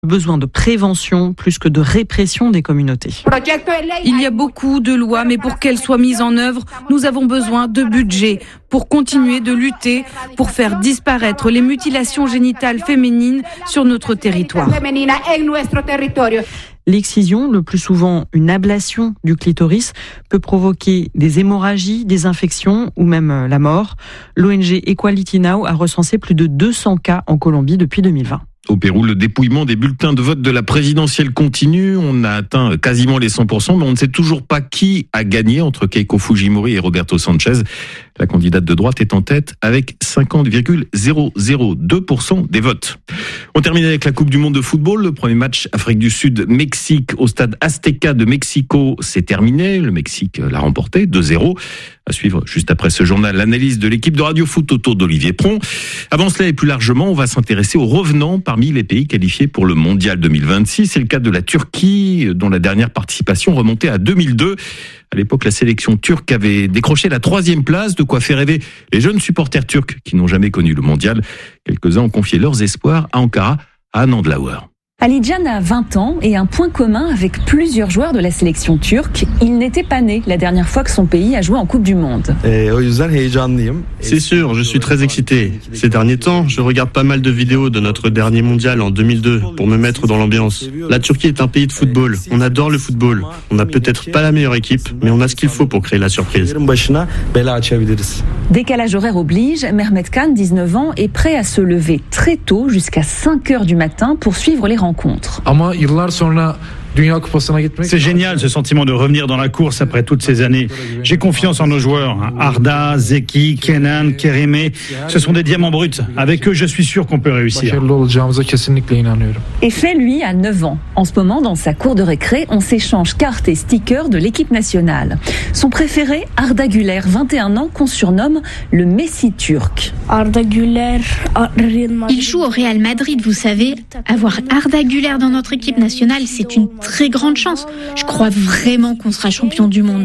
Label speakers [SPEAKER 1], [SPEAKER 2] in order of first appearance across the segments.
[SPEAKER 1] Besoin de prévention plus que de répression des communautés.
[SPEAKER 2] Il y a beaucoup de lois, mais pour qu'elles soient mises en œuvre, nous avons besoin de budget pour continuer de lutter, pour faire disparaître les mutilations génitales féminines sur notre territoire.
[SPEAKER 1] L'excision, le plus souvent une ablation du clitoris, peut provoquer des hémorragies, des infections ou même la mort. L'ONG Equality Now a recensé plus de 200 cas en Colombie depuis 2020.
[SPEAKER 3] Au Pérou, le dépouillement des bulletins de vote de la présidentielle continue. On a atteint quasiment les 100%, mais on ne sait toujours pas qui a gagné entre Keiko Fujimori et Roberto Sanchez. La candidate de droite est en tête avec 50,002% des votes. On termine avec la Coupe du Monde de football. Le premier match Afrique du Sud-Mexique au stade Azteca de Mexico, c'est terminé. Le Mexique l'a remporté 2-0. À suivre juste après ce journal, l'analyse de l'équipe de Radio Foot autour d'Olivier Pron. Avant cela et plus largement, on va s'intéresser aux revenants parmi les pays qualifiés pour le Mondial 2026. C'est le cas de la Turquie, dont la dernière participation remontait à 2002. À l'époque, la sélection turque avait décroché la 3e place, de quoi faire rêver les jeunes supporters turcs qui n'ont jamais connu le Mondial. Quelques-uns ont confié leurs espoirs à Ankara, à Anand Lauer.
[SPEAKER 4] Alican a 20 ans et un point commun avec plusieurs joueurs de la sélection turque. Il n'était pas né la dernière fois que son pays a joué en Coupe du Monde.
[SPEAKER 5] C'est sûr, je suis très excité. Ces derniers temps, je regarde pas mal de vidéos de notre dernier mondial en 2002 pour me mettre dans l'ambiance. La Turquie est un pays de football. On adore le football. On n'a peut-être pas la meilleure équipe, mais on a ce qu'il faut pour créer la surprise.
[SPEAKER 4] Décalage horaire oblige, Mehmet Khan, 19 ans, est prêt à se lever très tôt jusqu'à 5h du matin pour suivre les rencontres.
[SPEAKER 6] C'est génial ce sentiment de revenir dans la course après toutes ces années. J'ai confiance en nos joueurs. Arda, Zeki, Kenan, Kerime. Ce sont des diamants bruts. Avec eux, je suis sûr qu'on peut réussir.
[SPEAKER 4] Et fait, lui, a 9 ans. En ce moment, dans sa cour de récré, on s'échange cartes et stickers de l'équipe nationale. Son préféré, Arda Güler, 21 ans, qu'on surnomme le Messi turc.
[SPEAKER 7] Il joue au Real Madrid, vous savez. Avoir Arda Güler dans notre équipe nationale, c'est une très grande chance. Je crois vraiment qu'on sera champion du monde.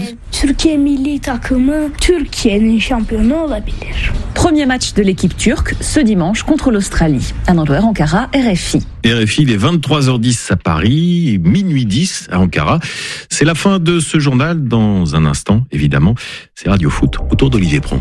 [SPEAKER 4] Premier match de l'équipe turque ce dimanche contre l'Australie. Anand Lauer, Ankara, RFI.
[SPEAKER 3] RFI, il est 23h10 à Paris, minuit 10 à Ankara. C'est la fin de ce journal. Dans un instant, évidemment, c'est Radio Foot autour d'Olivier Pron.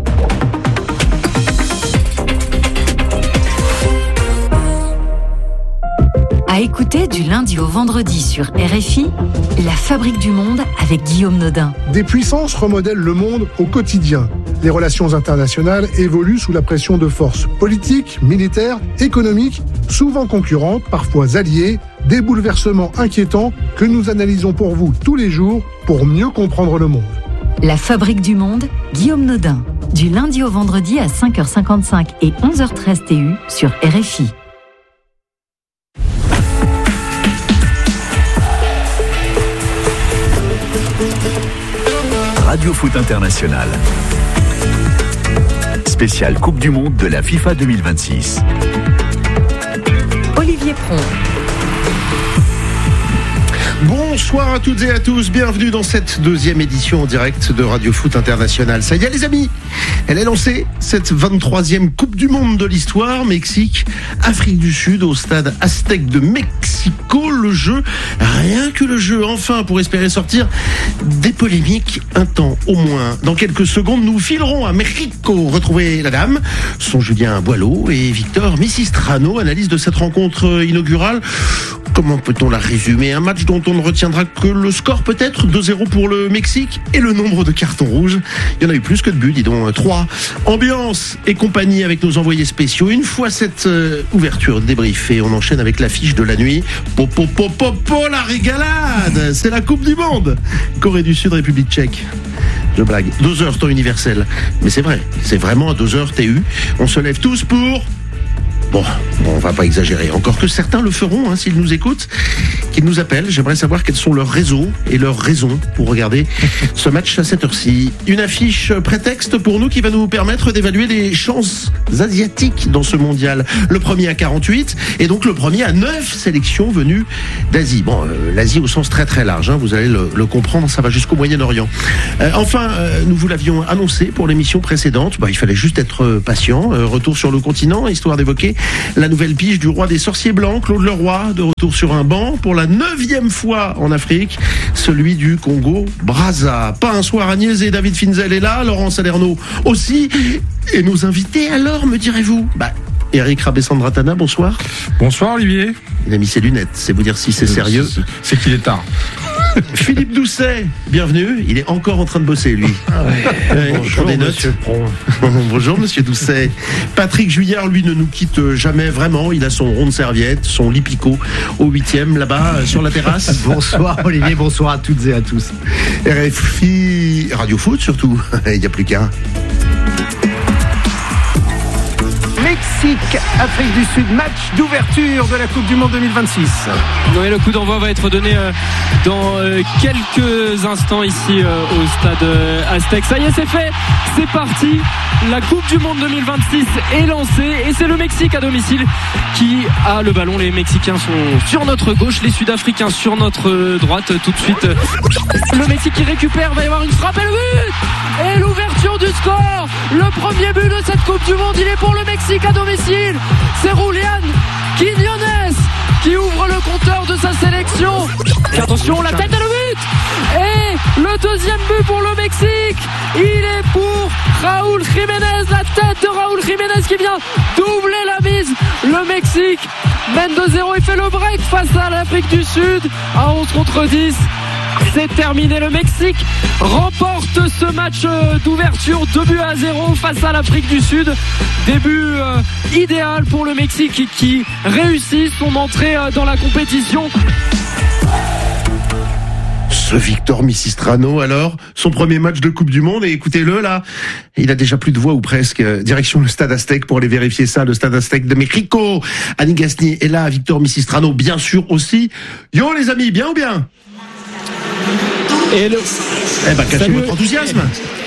[SPEAKER 8] À écouter du lundi au vendredi sur RFI, La Fabrique du Monde avec Guillaume Nodin.
[SPEAKER 9] Des puissances remodèlent le monde au quotidien. Les relations internationales évoluent sous la pression de forces politiques, militaires, économiques, souvent concurrentes, parfois alliées, des bouleversements inquiétants que nous analysons pour vous tous les jours pour mieux comprendre le monde.
[SPEAKER 8] La Fabrique du Monde, Guillaume Nodin. Du lundi au vendredi à 5h55 et 11h13 TU sur RFI.
[SPEAKER 10] Radio Foot International. Spéciale Coupe du Monde de la FIFA 2026.
[SPEAKER 4] Olivier Pron.
[SPEAKER 11] Bonsoir à toutes et à tous, bienvenue dans cette deuxième édition en direct de Radio Foot International. Ça y est les amis, elle est lancée, cette 23e Coupe du Monde de l'histoire, Mexique, Afrique du Sud, au stade Aztec de Mexico. Le jeu, rien que le jeu, enfin, pour espérer sortir des polémiques, un temps au moins. Dans quelques secondes, nous filerons à Mexico, retrouver la dame, son Julien Boileau et Victor Missistrano, analyse de cette rencontre inaugurale. Comment peut-on la résumer? Un match dont on ne retiendra que le score peut-être, 2-0 pour le Mexique, et le nombre de cartons rouges. Il y en a eu plus que de buts, dis donc, 3. Ambiance et compagnie avec nos envoyés spéciaux. Une fois cette ouverture débriefée, on enchaîne avec l'affiche de la nuit. Popo, la régalade! C'est la Coupe du Monde! Corée du Sud, République tchèque. Je blague. 2h temps universel. Mais c'est vrai, c'est vraiment à 2h TU. On se lève tous pour... Bon, on va pas exagérer. Encore que certains le feront, s'ils nous écoutent. qu'ils nous appellent. J'aimerais savoir quels sont leurs réseaux et leurs raisons pour regarder ce match à cette heure-ci. Une affiche prétexte pour nous qui va nous permettre d'évaluer les chances asiatiques dans ce mondial. Le premier à 48 et donc le premier à 9 sélections venues d'Asie. Bon, l'Asie au sens très très large, hein, vous allez le comprendre, ça va jusqu'au Moyen-Orient. Enfin, nous vous l'avions annoncé pour l'émission précédente, il fallait juste être patient. Retour sur le continent, histoire d'évoquer la nouvelle pige du roi des sorciers blancs, Claude Leroy, de retour sur un banc pour la 9e fois en Afrique, celui du Congo-Brazza. Pas un soir Agnès et David Finzel est là, Laurent Salerno aussi. Et nos invités alors, me direz-vous? Eric Rabessandratana, bonsoir.
[SPEAKER 12] Bonsoir Olivier.
[SPEAKER 11] Il a mis ses lunettes, c'est vous dire si c'est sérieux.
[SPEAKER 12] C'est qu'il est tard.
[SPEAKER 11] Philippe Doucet, bienvenue. Il est encore en train de bosser, lui.
[SPEAKER 13] Bonjour, monsieur Pron.
[SPEAKER 11] Bonjour, monsieur Doucet. Patrick Juillard, lui, ne nous quitte jamais vraiment. Il a son rond de serviette, son lipico au 8e, là-bas, sur la terrasse.
[SPEAKER 13] Bonsoir, Olivier. Bonsoir à toutes et à tous.
[SPEAKER 11] RFI, Radio Foot, surtout. Il n'y a plus qu'un.
[SPEAKER 14] Mexique, Afrique du Sud, match d'ouverture de la Coupe du Monde 2026.
[SPEAKER 15] Oui, le coup d'envoi va être donné dans quelques instants ici au stade Aztec. Ça y est, c'est fait, c'est parti. La Coupe du Monde 2026 est lancée et c'est le Mexique à domicile qui a le ballon. Les Mexicains sont sur notre gauche, les Sud-Africains sur notre droite. Tout de suite, le Mexique qui récupère, va y avoir une frappe et le but et l'ouverture du score. Le premier but de cette Coupe du Monde, il est pour le Mexique à domicile. C'est Julián Quiñones qui ouvre le compteur de sa sélection. Attention, la tête et le but. Et le deuxième but pour le Mexique, il est pour Raúl Jiménez. La tête de Raúl Jiménez qui vient doubler la mise. Le Mexique mène 2-0 et fait le break face à l'Afrique du Sud à 11 contre 10. C'est terminé, le Mexique remporte ce match d'ouverture 2-0 face à l'Afrique du Sud. Début idéal pour le Mexique qui réussit son entrée dans la compétition.
[SPEAKER 11] Ce Victor Misistrano, alors, son premier match de Coupe du Monde, et écoutez-le là, il a déjà plus de voix ou presque. Direction le stade Aztec pour aller vérifier ça, le stade Aztec de Mexico. Annie Gasnier est là, Victor Misistrano bien sûr aussi. Yo les amis, bien ou bien? Cachez votre enthousiasme.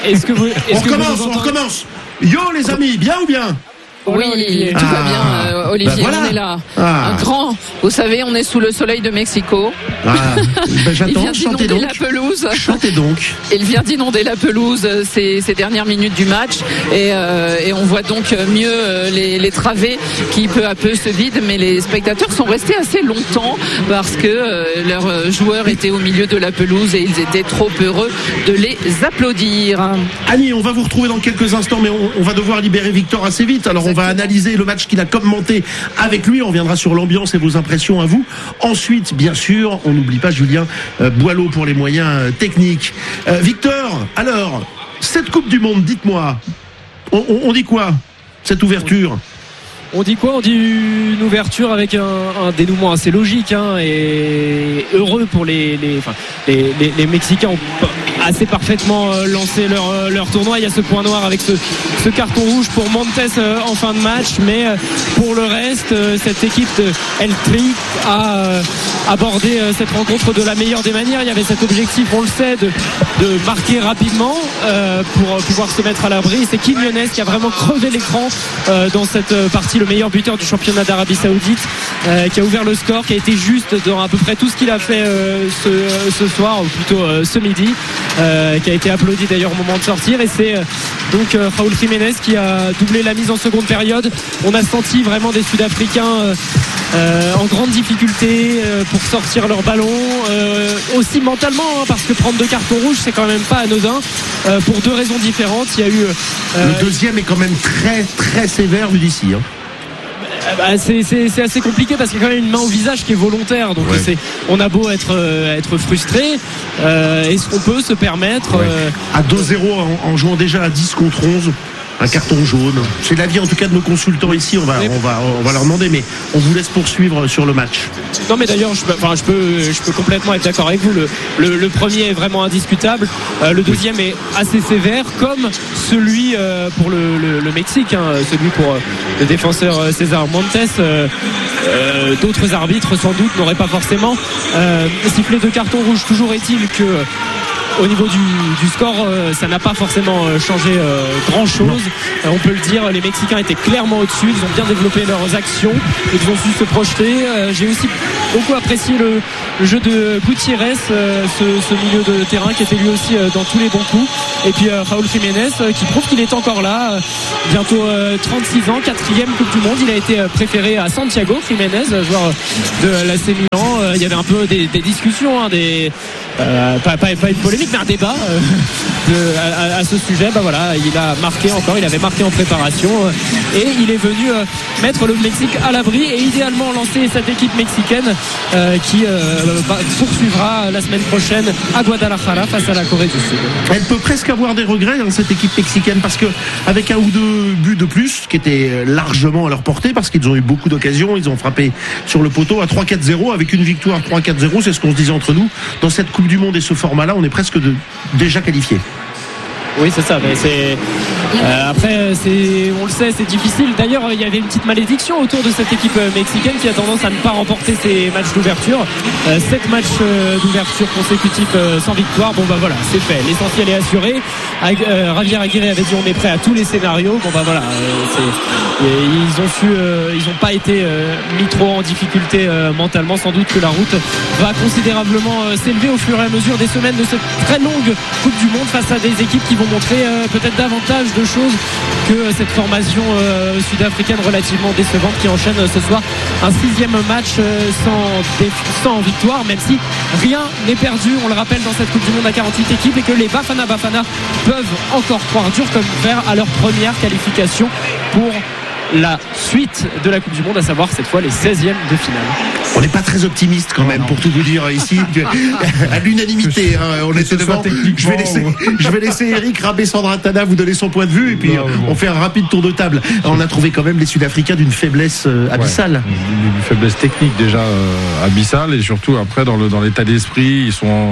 [SPEAKER 11] On recommence. Yo les amis, bien ou bien?
[SPEAKER 16] Oui, tout va bien, Olivier, on est là. Un grand, vous savez, on est sous le soleil de Mexico.
[SPEAKER 11] J'attends, chantez donc.
[SPEAKER 16] La pelouse.
[SPEAKER 11] Chantez donc.
[SPEAKER 16] Il vient d'inonder la pelouse ces dernières minutes du match et on voit donc mieux les travées qui peu à peu se vident, mais les spectateurs sont restés assez longtemps parce que leurs joueurs étaient au milieu de la pelouse et ils étaient trop heureux de les applaudir.
[SPEAKER 11] Annie, on va vous retrouver dans quelques instants, mais on va devoir libérer Victor assez vite. Alors on va analyser le match qu'il a commenté avec lui. On reviendra sur l'ambiance et vos impressions à vous. Ensuite, bien sûr, on n'oublie pas Julien Boileau pour les moyens techniques. Victor, alors, cette Coupe du Monde, dites-moi, on dit quoi, cette ouverture?
[SPEAKER 15] On dit quoi? On dit une ouverture avec un dénouement assez logique et heureux pour les Mexicains ont assez parfaitement lancé leur tournoi. Il y a ce point noir avec ce carton rouge pour Montes en fin de match, mais pour le reste, cette équipe de El Tri a abordé cette rencontre de la meilleure des manières. Il y avait cet objectif, on le sait, de marquer rapidement pour pouvoir se mettre à l'abri. C'est Quiñones qui a vraiment crevé l'écran dans cette partie, le meilleur buteur du championnat d'Arabie Saoudite, qui a ouvert le score, qui a été juste dans à peu près tout ce qu'il a fait ce soir, ou plutôt ce midi, qui a été applaudi d'ailleurs au moment de sortir. Et c'est donc Raúl Jiménez qui a doublé la mise en seconde période. On a senti vraiment des Sud-Africains en grande difficulté pour sortir leur ballon, aussi mentalement, parce que prendre 2 cartons rouges, c'est quand même pas anodin, pour 2 raisons différentes. Il y a eu
[SPEAKER 11] le deuxième est quand même très très sévère vu d'ici, hein.
[SPEAKER 15] C'est assez compliqué parce qu'il y a quand même une main au visage qui est volontaire, donc on a beau être frustré, est-ce qu'on peut se permettre
[SPEAKER 11] à 2-0 en jouant déjà à 10 contre 11? un carton jaune. C'est l'avis en tout cas de nos consultants ici. On va leur demander, mais on vous laisse poursuivre sur le match.
[SPEAKER 15] Non, mais d'ailleurs, je peux complètement être d'accord avec vous. Le premier est vraiment indiscutable. Le deuxième est assez sévère, comme celui pour le Mexique, celui pour le défenseur César Montes. D'autres arbitres sans doute n'auraient pas forcément sifflé de carton rouge. Toujours est-il que au niveau du score, ça n'a pas forcément changé grand chose. On peut le dire, les Mexicains étaient clairement au-dessus. Ils ont bien développé leurs actions. Ils ont su se projeter. J'ai aussi beaucoup apprécié le jeu de Gutiérrez, ce milieu de terrain qui était lui aussi dans tous les bons coups. Et puis Raúl Jiménez qui prouve qu'il est encore là. Bientôt 36 ans, 4e Coupe du Monde. Il a été préféré à Santiago, Jiménez, joueur de l'AC Milan. Il y avait un peu des discussions, pas une polémique, mais un débat à ce sujet. Voilà, il avait marqué en préparation et il est venu mettre le Mexique à l'abri et idéalement lancer cette équipe mexicaine qui poursuivra la semaine prochaine à Guadalajara face à la Corée du Sud.
[SPEAKER 11] Elle peut presque avoir des regrets, cette équipe mexicaine, parce que avec un ou deux buts de plus qui étaient largement à leur portée, parce qu'ils ont eu beaucoup d'occasions, ils ont frappé sur le poteau à 3-4-0 avec une victoire 3-4-0, c'est ce qu'on se disait entre nous. Dans cette Coupe du Monde et ce format-là, on est presque déjà qualifié.
[SPEAKER 15] Oui, c'est ça. Mais après, on le sait, c'est difficile. D'ailleurs, il y avait une petite malédiction autour de cette équipe mexicaine qui a tendance à ne pas remporter ses matchs d'ouverture. 7 matchs d'ouverture consécutifs sans victoire. Voilà, c'est fait. L'essentiel est assuré. Javier Aguirre avait dit on est prêt à tous les scénarios. Voilà, ils n'ont pas été mis trop en difficulté mentalement. Sans doute que la route va considérablement s'élever au fur et à mesure des semaines de cette très longue Coupe du Monde face à des équipes qui vont montrer peut-être davantage de choses que cette formation sud-africaine relativement décevante qui enchaîne ce soir un 6e match sans victoire, même si rien n'est perdu, on le rappelle, dans cette Coupe du Monde à 48 équipes, et que les Bafana peuvent encore croire dur comme fer à leur première qualification pour la suite de la Coupe du Monde, à savoir cette fois les 16e de finale.
[SPEAKER 11] On n'est pas très optimiste quand même, pour tout vous dire ici, à l'unanimité. On était devant. Je vais laisser Eric Rabé-Sandratana vous donner son point de vue et puis on fait un rapide tour de table. On a trouvé quand même les Sud-Africains d'une faiblesse abyssale.
[SPEAKER 12] D'une faiblesse technique déjà abyssale, et surtout après dans l'état d'esprit, ils sont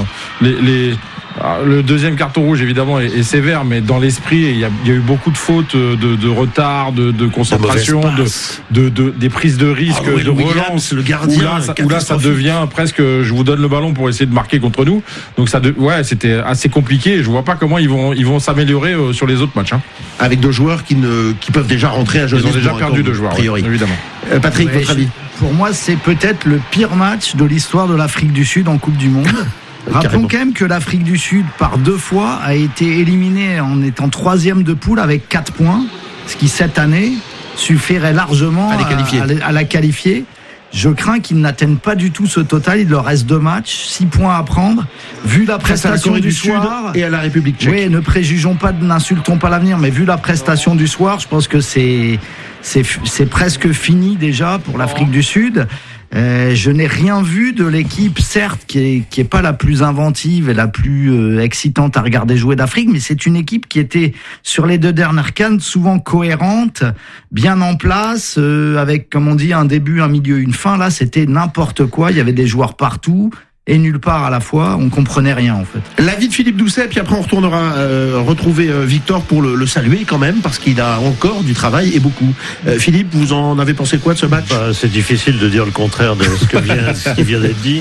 [SPEAKER 12] le deuxième carton rouge évidemment est sévère, mais dans l'esprit il y a eu beaucoup de fautes, de retard, de concentration, des prises de risque, de relance,
[SPEAKER 11] le gardien,
[SPEAKER 12] où là ça devient presque je vous donne le ballon pour essayer de marquer contre nous. Donc c'était assez compliqué, et je vois pas comment ils vont s'améliorer sur les autres matchs.
[SPEAKER 11] Avec 2 joueurs qui peuvent déjà rentrer à Johannesburg.
[SPEAKER 12] Ils ont déjà perdu 2 joueurs, évidemment.
[SPEAKER 11] Patrick, votre avis?
[SPEAKER 13] Pour moi, c'est peut-être le pire match de l'histoire de l'Afrique du Sud en Coupe du Monde. Rappelons quand même que l'Afrique du Sud, par 2 fois, a été éliminée en étant 3e de poule avec 4 points, ce qui cette année suffirait largement à la qualifier. Je crains qu'ils n'atteignent pas du tout ce total. Il leur reste 2 matchs, 6 points à prendre. Vu la prestation du soir
[SPEAKER 11] et à la République tchèque.
[SPEAKER 13] Oui, n'insultons pas l'avenir, mais vu la prestation du soir, je pense que c'est presque fini déjà pour l'Afrique du Sud. Je n'ai rien vu de l'équipe, certes, qui est pas la plus inventive et la plus excitante à regarder jouer d'Afrique, mais c'est une équipe qui était, sur les 2 dernières CAN, souvent cohérente, bien en place, avec, comme on dit, un début, un milieu, une fin. Là, c'était n'importe quoi. Il y avait des joueurs partout et nulle part à la fois, on comprenait rien en fait.
[SPEAKER 11] L'avis de Philippe Doucet, puis après on retournera retrouver Victor pour le saluer quand même, parce qu'il a encore du travail et beaucoup. Philippe, vous en avez pensé quoi de ce match?
[SPEAKER 17] C'est difficile de dire le contraire de ce qui vient d'être dit,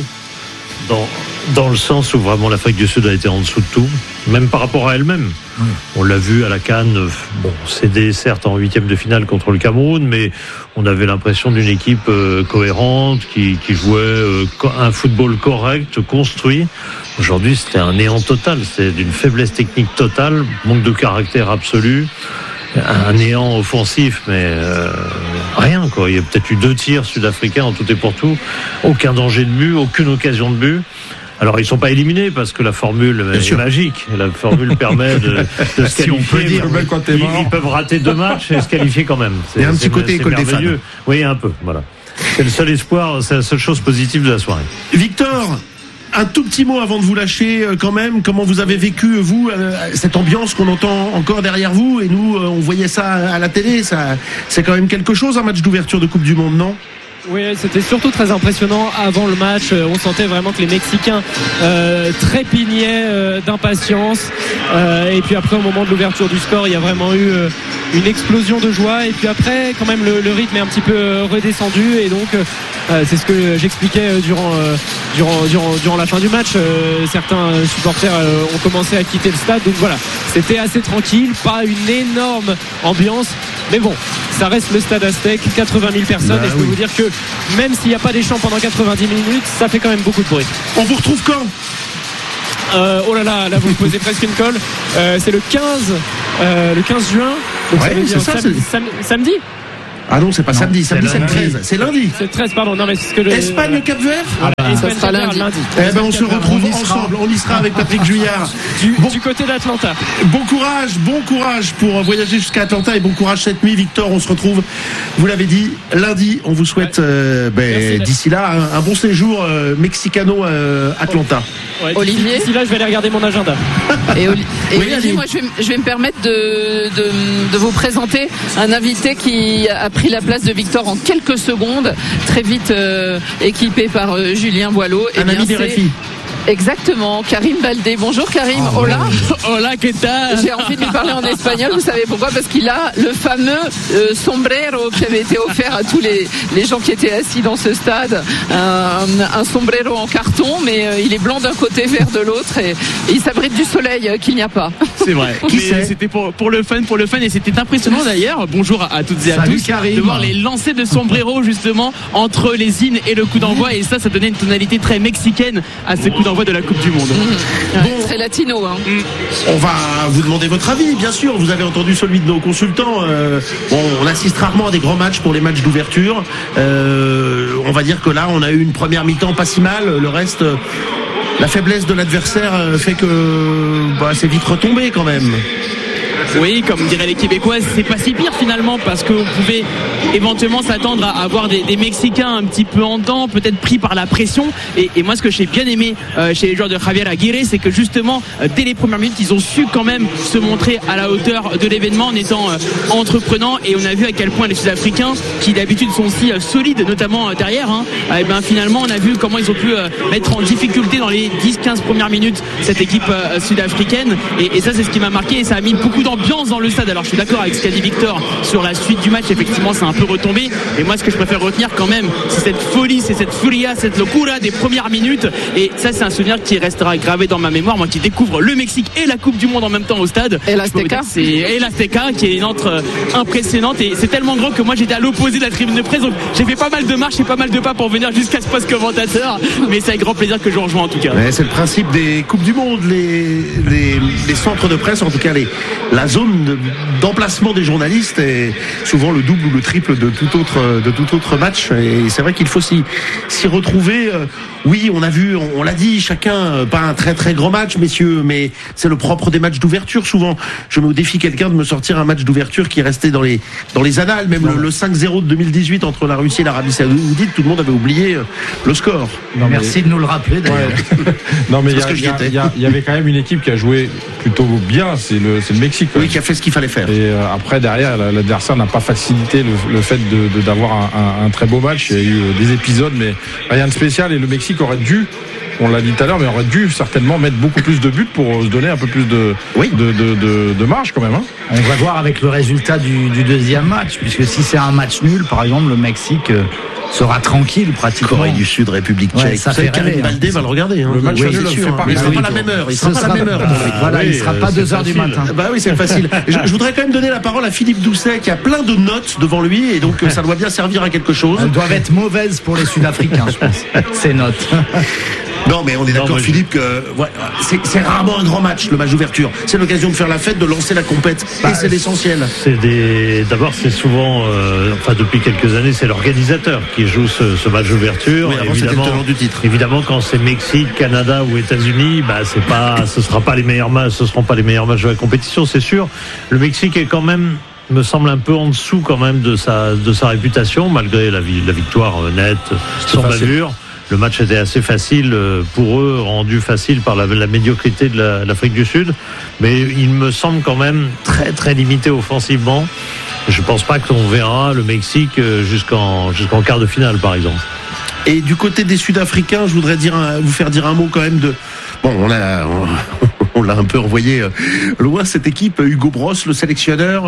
[SPEAKER 17] dans le sens où vraiment l'Afrique du Sud a été en dessous de tout, même par rapport à elle-même. On l'a vu à la CAN, cédé certes en 8e de finale contre le Cameroun, mais on avait l'impression d'une équipe cohérente qui jouait un football correct, construit. Aujourd'hui, c'était un néant total, c'est d'une faiblesse technique totale, manque de caractère absolu, un néant offensif, mais rien quoi. Il y a peut-être eu 2 tirs sud-africains en tout et pour tout, aucun danger de but, aucune occasion de but. Alors ils ne sont pas éliminés parce que la formule est magique. La formule permet de se qualifier. On peut dire, ils peuvent rater 2 matchs et se qualifier quand même.
[SPEAKER 11] Il y a un petit côté école des fans.
[SPEAKER 17] Oui, un peu. Voilà. C'est le seul espoir, c'est la seule chose positive de la soirée.
[SPEAKER 11] Victor, Un tout petit mot avant de vous lâcher quand même. Comment vous avez vécu, vous, cette ambiance qu'on entend encore derrière vous? Et nous, on voyait ça à la télé. C'est quand même quelque chose, un match d'ouverture de Coupe du Monde, non?
[SPEAKER 15] Oui, c'était surtout très impressionnant avant le match. On sentait vraiment que les Mexicains trépignaient d'impatience. Et puis après, au moment de l'ouverture du score, il y a vraiment eu une explosion de joie. Et puis après, quand même, le rythme est un petit peu redescendu. Et donc, c'est ce que j'expliquais durant la fin du match. Certains supporters ont commencé à quitter le stade. Donc voilà, c'était assez tranquille, pas une énorme ambiance. Mais bon, ça reste le stade Aztec, 80 000 personnes. Et je peux vous dire que même s'il n'y a pas des chants pendant 90 minutes, ça fait quand même beaucoup de bruit.
[SPEAKER 11] On vous retrouve quand?
[SPEAKER 15] Oh là là, vous me posez presque une colle. C'est le 15 juin. Donc ça veut dire samedi.
[SPEAKER 11] Ah non, c'est pas samedi, c'est le 13. C'est lundi.
[SPEAKER 15] C'est le 13, pardon. Non, mais c'est ce que le...
[SPEAKER 11] Espagne, Cap Vert.
[SPEAKER 15] Ça sera lundi.
[SPEAKER 11] Eh ben, on se retrouve ensemble. On y sera avec Patrick Juillard.
[SPEAKER 15] Du côté d'Atlanta.
[SPEAKER 11] Bon courage pour voyager jusqu'à Atlanta et bon courage cette nuit, Victor. On se retrouve, vous l'avez dit, lundi. On vous souhaite d'ici là un bon séjour mexicano-Atlanta.
[SPEAKER 15] Ouais,
[SPEAKER 16] Olivier.
[SPEAKER 15] D'ici là, je vais aller regarder mon agenda.
[SPEAKER 16] Et Olivier, moi, je vais me permettre de vous présenter un invité qui a pris la place de Victor en quelques secondes, très vite équipé par Julien Boileau.
[SPEAKER 11] Un ami des Réfis.
[SPEAKER 16] Exactement, Karim Baldé. Bonjour Karim. Hola.
[SPEAKER 15] Hola, ¿qué tal?
[SPEAKER 16] J'ai envie de lui parler en espagnol, vous savez pourquoi? Parce qu'il a le fameux sombrero qui avait été offert à tous les gens qui étaient assis dans ce stade. Un sombrero en carton, mais il est blanc d'un côté, vert de l'autre, et il s'abrite du soleil qu'il n'y a pas.
[SPEAKER 15] C'est vrai. C'était pour le fun, et c'était impressionnant d'ailleurs. Bonjour à toutes et à tous.
[SPEAKER 13] Karim.
[SPEAKER 15] De voir les lancers de sombrero justement entre les hymnes et le coup d'envoi, et ça donnait une tonalité très mexicaine à ce coup d'envoi de la Coupe du Monde.
[SPEAKER 16] Bon, très latino.
[SPEAKER 11] On va vous demander votre avis, bien sûr. Vous avez entendu celui de nos consultants. On assiste rarement à des grands matchs pour les matchs d'ouverture. On va dire que là, on a eu une première mi-temps pas si mal. Le reste, la faiblesse de l'adversaire fait que c'est vite retombé quand même.
[SPEAKER 15] Oui, comme diraient les Québécois, c'est pas si pire finalement, parce qu'on pouvait éventuellement s'attendre à avoir des Mexicains un petit peu en dents, peut-être pris par la pression. Et moi, ce que j'ai bien aimé chez les joueurs de Javier Aguirre, c'est que justement, dès les premières minutes, ils ont su quand même se montrer à la hauteur de l'événement en étant entreprenants. Et on a vu à quel point les Sud-Africains, qui d'habitude sont si solides, notamment derrière, finalement, on a vu comment ils ont pu mettre en difficulté dans les 10-15 premières minutes cette équipe sud-africaine. Et ça, c'est ce qui m'a marqué, et ça a mis beaucoup d'ambiance dans le stade. Alors je suis d'accord avec ce qu'a dit Victor sur la suite du match, effectivement c'est un peu retombé, et moi ce que je préfère retenir quand même, c'est cette folie, c'est cette furia, cette locura des premières minutes, et ça c'est un souvenir qui restera gravé dans ma mémoire, moi qui découvre le Mexique et la Coupe du Monde en même temps au stade.
[SPEAKER 16] Et l'Azteca,
[SPEAKER 15] qui est une entre impressionnante, et c'est tellement grand que moi j'étais à l'opposé de la tribune de presse, donc j'ai fait pas mal de marches et pas mal de pas pour venir jusqu'à ce poste commentateur, mais c'est avec grand plaisir que je vous rejoins en tout cas.
[SPEAKER 11] C'est le principe des Coupes du Monde, les centres de presse, en tout cas la zone d'emplacement des journalistes est souvent le double ou le triple de tout autre match, et c'est vrai qu'il faut s'y retrouver. Oui, on a vu, on l'a dit, chacun, pas un très très grand match, messieurs, mais c'est le propre des matchs d'ouverture souvent. Je mets au défi quelqu'un de me sortir un match d'ouverture qui est resté dans les annales, même le 5-0 de 2018 entre la Russie et l'Arabie Saoudite, tout le monde avait oublié le score.
[SPEAKER 13] Non, merci de nous le rappeler d'ailleurs.
[SPEAKER 12] Non, mais il y avait quand même une équipe qui a joué plutôt bien, c'est le Mexique.
[SPEAKER 11] Oui, qui a fait ce qu'il fallait faire.
[SPEAKER 12] Et après, derrière, l'adversaire n'a pas facilité le fait d'avoir un très beau match. Il y a eu des épisodes, mais rien de spécial, et le Mexique aurait dû, on l'a dit tout à l'heure, mais aurait dû certainement mettre beaucoup plus de buts pour se donner un peu plus de marge quand même.
[SPEAKER 13] On va voir avec le résultat du deuxième match, puisque si c'est un match nul, par exemple, le Mexique sera tranquille pratiquement.
[SPEAKER 11] Corée du Sud, République tchèque.
[SPEAKER 13] Ça fait
[SPEAKER 11] Karim Baldé va le regarder.
[SPEAKER 12] Le match nul,
[SPEAKER 11] il sera pas à la même heure. Il sera pas à la même heure.
[SPEAKER 13] Voilà, il sera pas 2h du matin.
[SPEAKER 11] Bah oui, c'est facile. Je voudrais quand même donner la parole à Philippe Doucet, qui a plein de notes devant lui, et donc ça doit bien servir à quelque chose.
[SPEAKER 13] Elles doivent être mauvaises pour les Sud-Africains, je pense, ces notes.
[SPEAKER 11] Non, mais on est d'accord, Philippe, que c'est rarement un grand match, le match d'ouverture. C'est l'occasion de faire la fête, de lancer la compète, et c'est l'essentiel.
[SPEAKER 17] D'abord, c'est souvent, depuis quelques années, c'est l'organisateur qui joue ce match d'ouverture.
[SPEAKER 11] Oui, avant, c'était le tenant du titre.
[SPEAKER 17] Évidemment, quand c'est Mexique, Canada ou États-Unis, ce seront pas les meilleurs matchs de la compétition, c'est sûr. Le Mexique est quand même, me semble, un peu en dessous quand même de sa réputation, malgré la victoire nette, sans bavure. le match était assez facile pour eux, rendu facile par la médiocrité de l'Afrique du Sud. Mais il me semble quand même très très limité offensivement. Je pense pas qu'on verra le Mexique jusqu'en quart de finale, par exemple.
[SPEAKER 11] Et du côté des Sud-Africains, je voudrais vous faire dire un mot quand même de... Bon, on l'a un peu envoyé loin, cette équipe. Hugo Bross, le sélectionneur,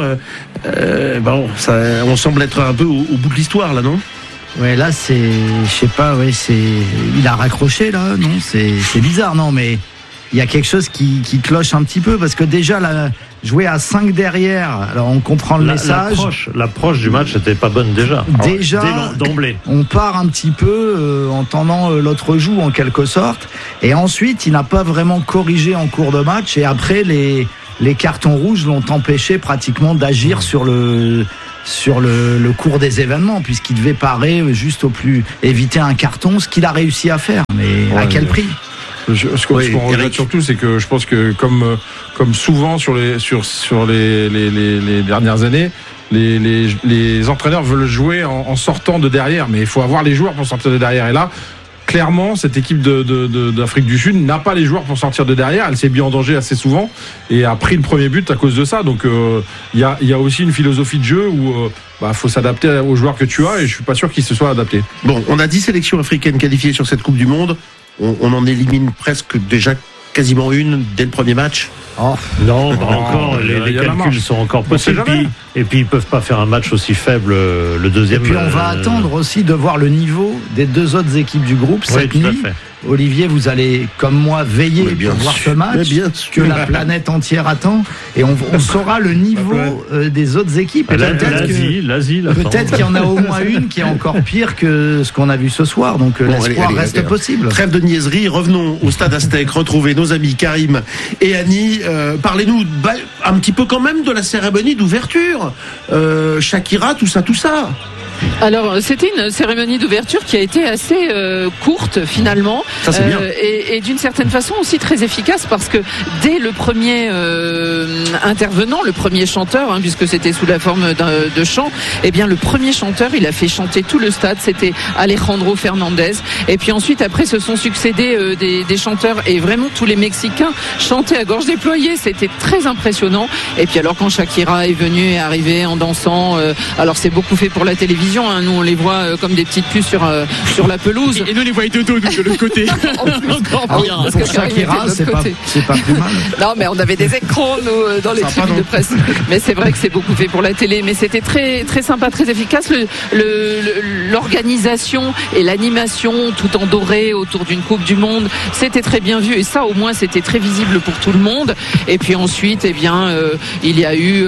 [SPEAKER 11] on semble être un peu au bout de l'histoire, là, non ?
[SPEAKER 13] Ouais, là, je sais pas, il a raccroché, là, non ? C'est bizarre, non, mais il y a quelque chose qui cloche un petit peu, parce que déjà, là, jouer à 5 derrière, alors on comprend le message.
[SPEAKER 17] L'approche du match n'était pas bonne déjà.
[SPEAKER 13] Déjà,
[SPEAKER 17] d'emblée.
[SPEAKER 13] On part un petit peu en tendant l'autre joue en quelque sorte. Et ensuite, il n'a pas vraiment corrigé en cours de match. Et après, les cartons rouges l'ont empêché pratiquement d'agir sur le cours des événements, puisqu'il devait parer juste éviter un carton, ce qu'il a réussi à faire. Mais à quel prix ?
[SPEAKER 12] Ce qu'on regrette surtout, c'est que je pense que comme souvent sur les dernières années, les entraîneurs veulent jouer en sortant de derrière, mais il faut avoir les joueurs pour sortir de derrière. Et là, clairement, cette équipe d'Afrique du Sud n'a pas les joueurs pour sortir de derrière. Elle s'est mis en danger assez souvent et a pris le premier but à cause de ça. Donc il y a aussi une philosophie de jeu où faut s'adapter aux joueurs que tu as, et je suis pas sûr qu'ils se soient adaptés.
[SPEAKER 11] Bon, on a 10 sélections africaines qualifiées sur cette Coupe du Monde. On en élimine presque déjà quasiment une dès le premier match.
[SPEAKER 17] Non, pas encore. Les calculs sont encore possibles. Et puis ils peuvent pas faire un match aussi faible le deuxième.
[SPEAKER 13] Et puis on va attendre aussi de voir le niveau des deux autres équipes du groupe cette nuit. Olivier, vous allez, comme moi, veiller pour voir ce match que la planète entière attend, et on saura le niveau des autres équipes. Peut-être qu'il y en a au moins une qui est encore pire que ce qu'on a vu ce soir. Donc l'espoir reste possible.
[SPEAKER 11] Trêve de niaiserie, revenons au stade Aztec, retrouver nos amis Karim et Annie. Parlez-nous un petit peu quand même de la cérémonie d'ouverture. Shakira, tout ça.
[SPEAKER 16] Alors, c'était une cérémonie d'ouverture qui a été assez courte finalement.
[SPEAKER 11] Ça, c'est bien.
[SPEAKER 16] Et d'une certaine façon aussi très efficace, parce que dès le premier intervenant, le premier chanteur, puisque c'était sous la forme de chant, le premier chanteur, il a fait chanter tout le stade, c'était Alejandro Fernandez. Et puis ensuite, après, se sont succédés des chanteurs, et vraiment tous les Mexicains chantaient à gorge déployée. C'était très impressionnant. Et puis alors, quand Shakira est venue et arrivée en dansant, alors c'est beaucoup fait pour la télévision. Nous on les voit comme des petites puces sur la pelouse.
[SPEAKER 15] Et nous les voyons de dos, de l'autre côté.
[SPEAKER 13] Pour Shakira, c'est pas plus mal.
[SPEAKER 16] Non, mais on avait des écrans nous dans les tribunes de presse. Mais c'est vrai que c'est beaucoup fait pour la télé. Mais c'était très très sympa, très efficace. L'organisation et l'animation tout en doré autour d'une Coupe du Monde, c'était très bien vu. Et ça, au moins, c'était très visible pour tout le monde. Et puis ensuite, il y a eu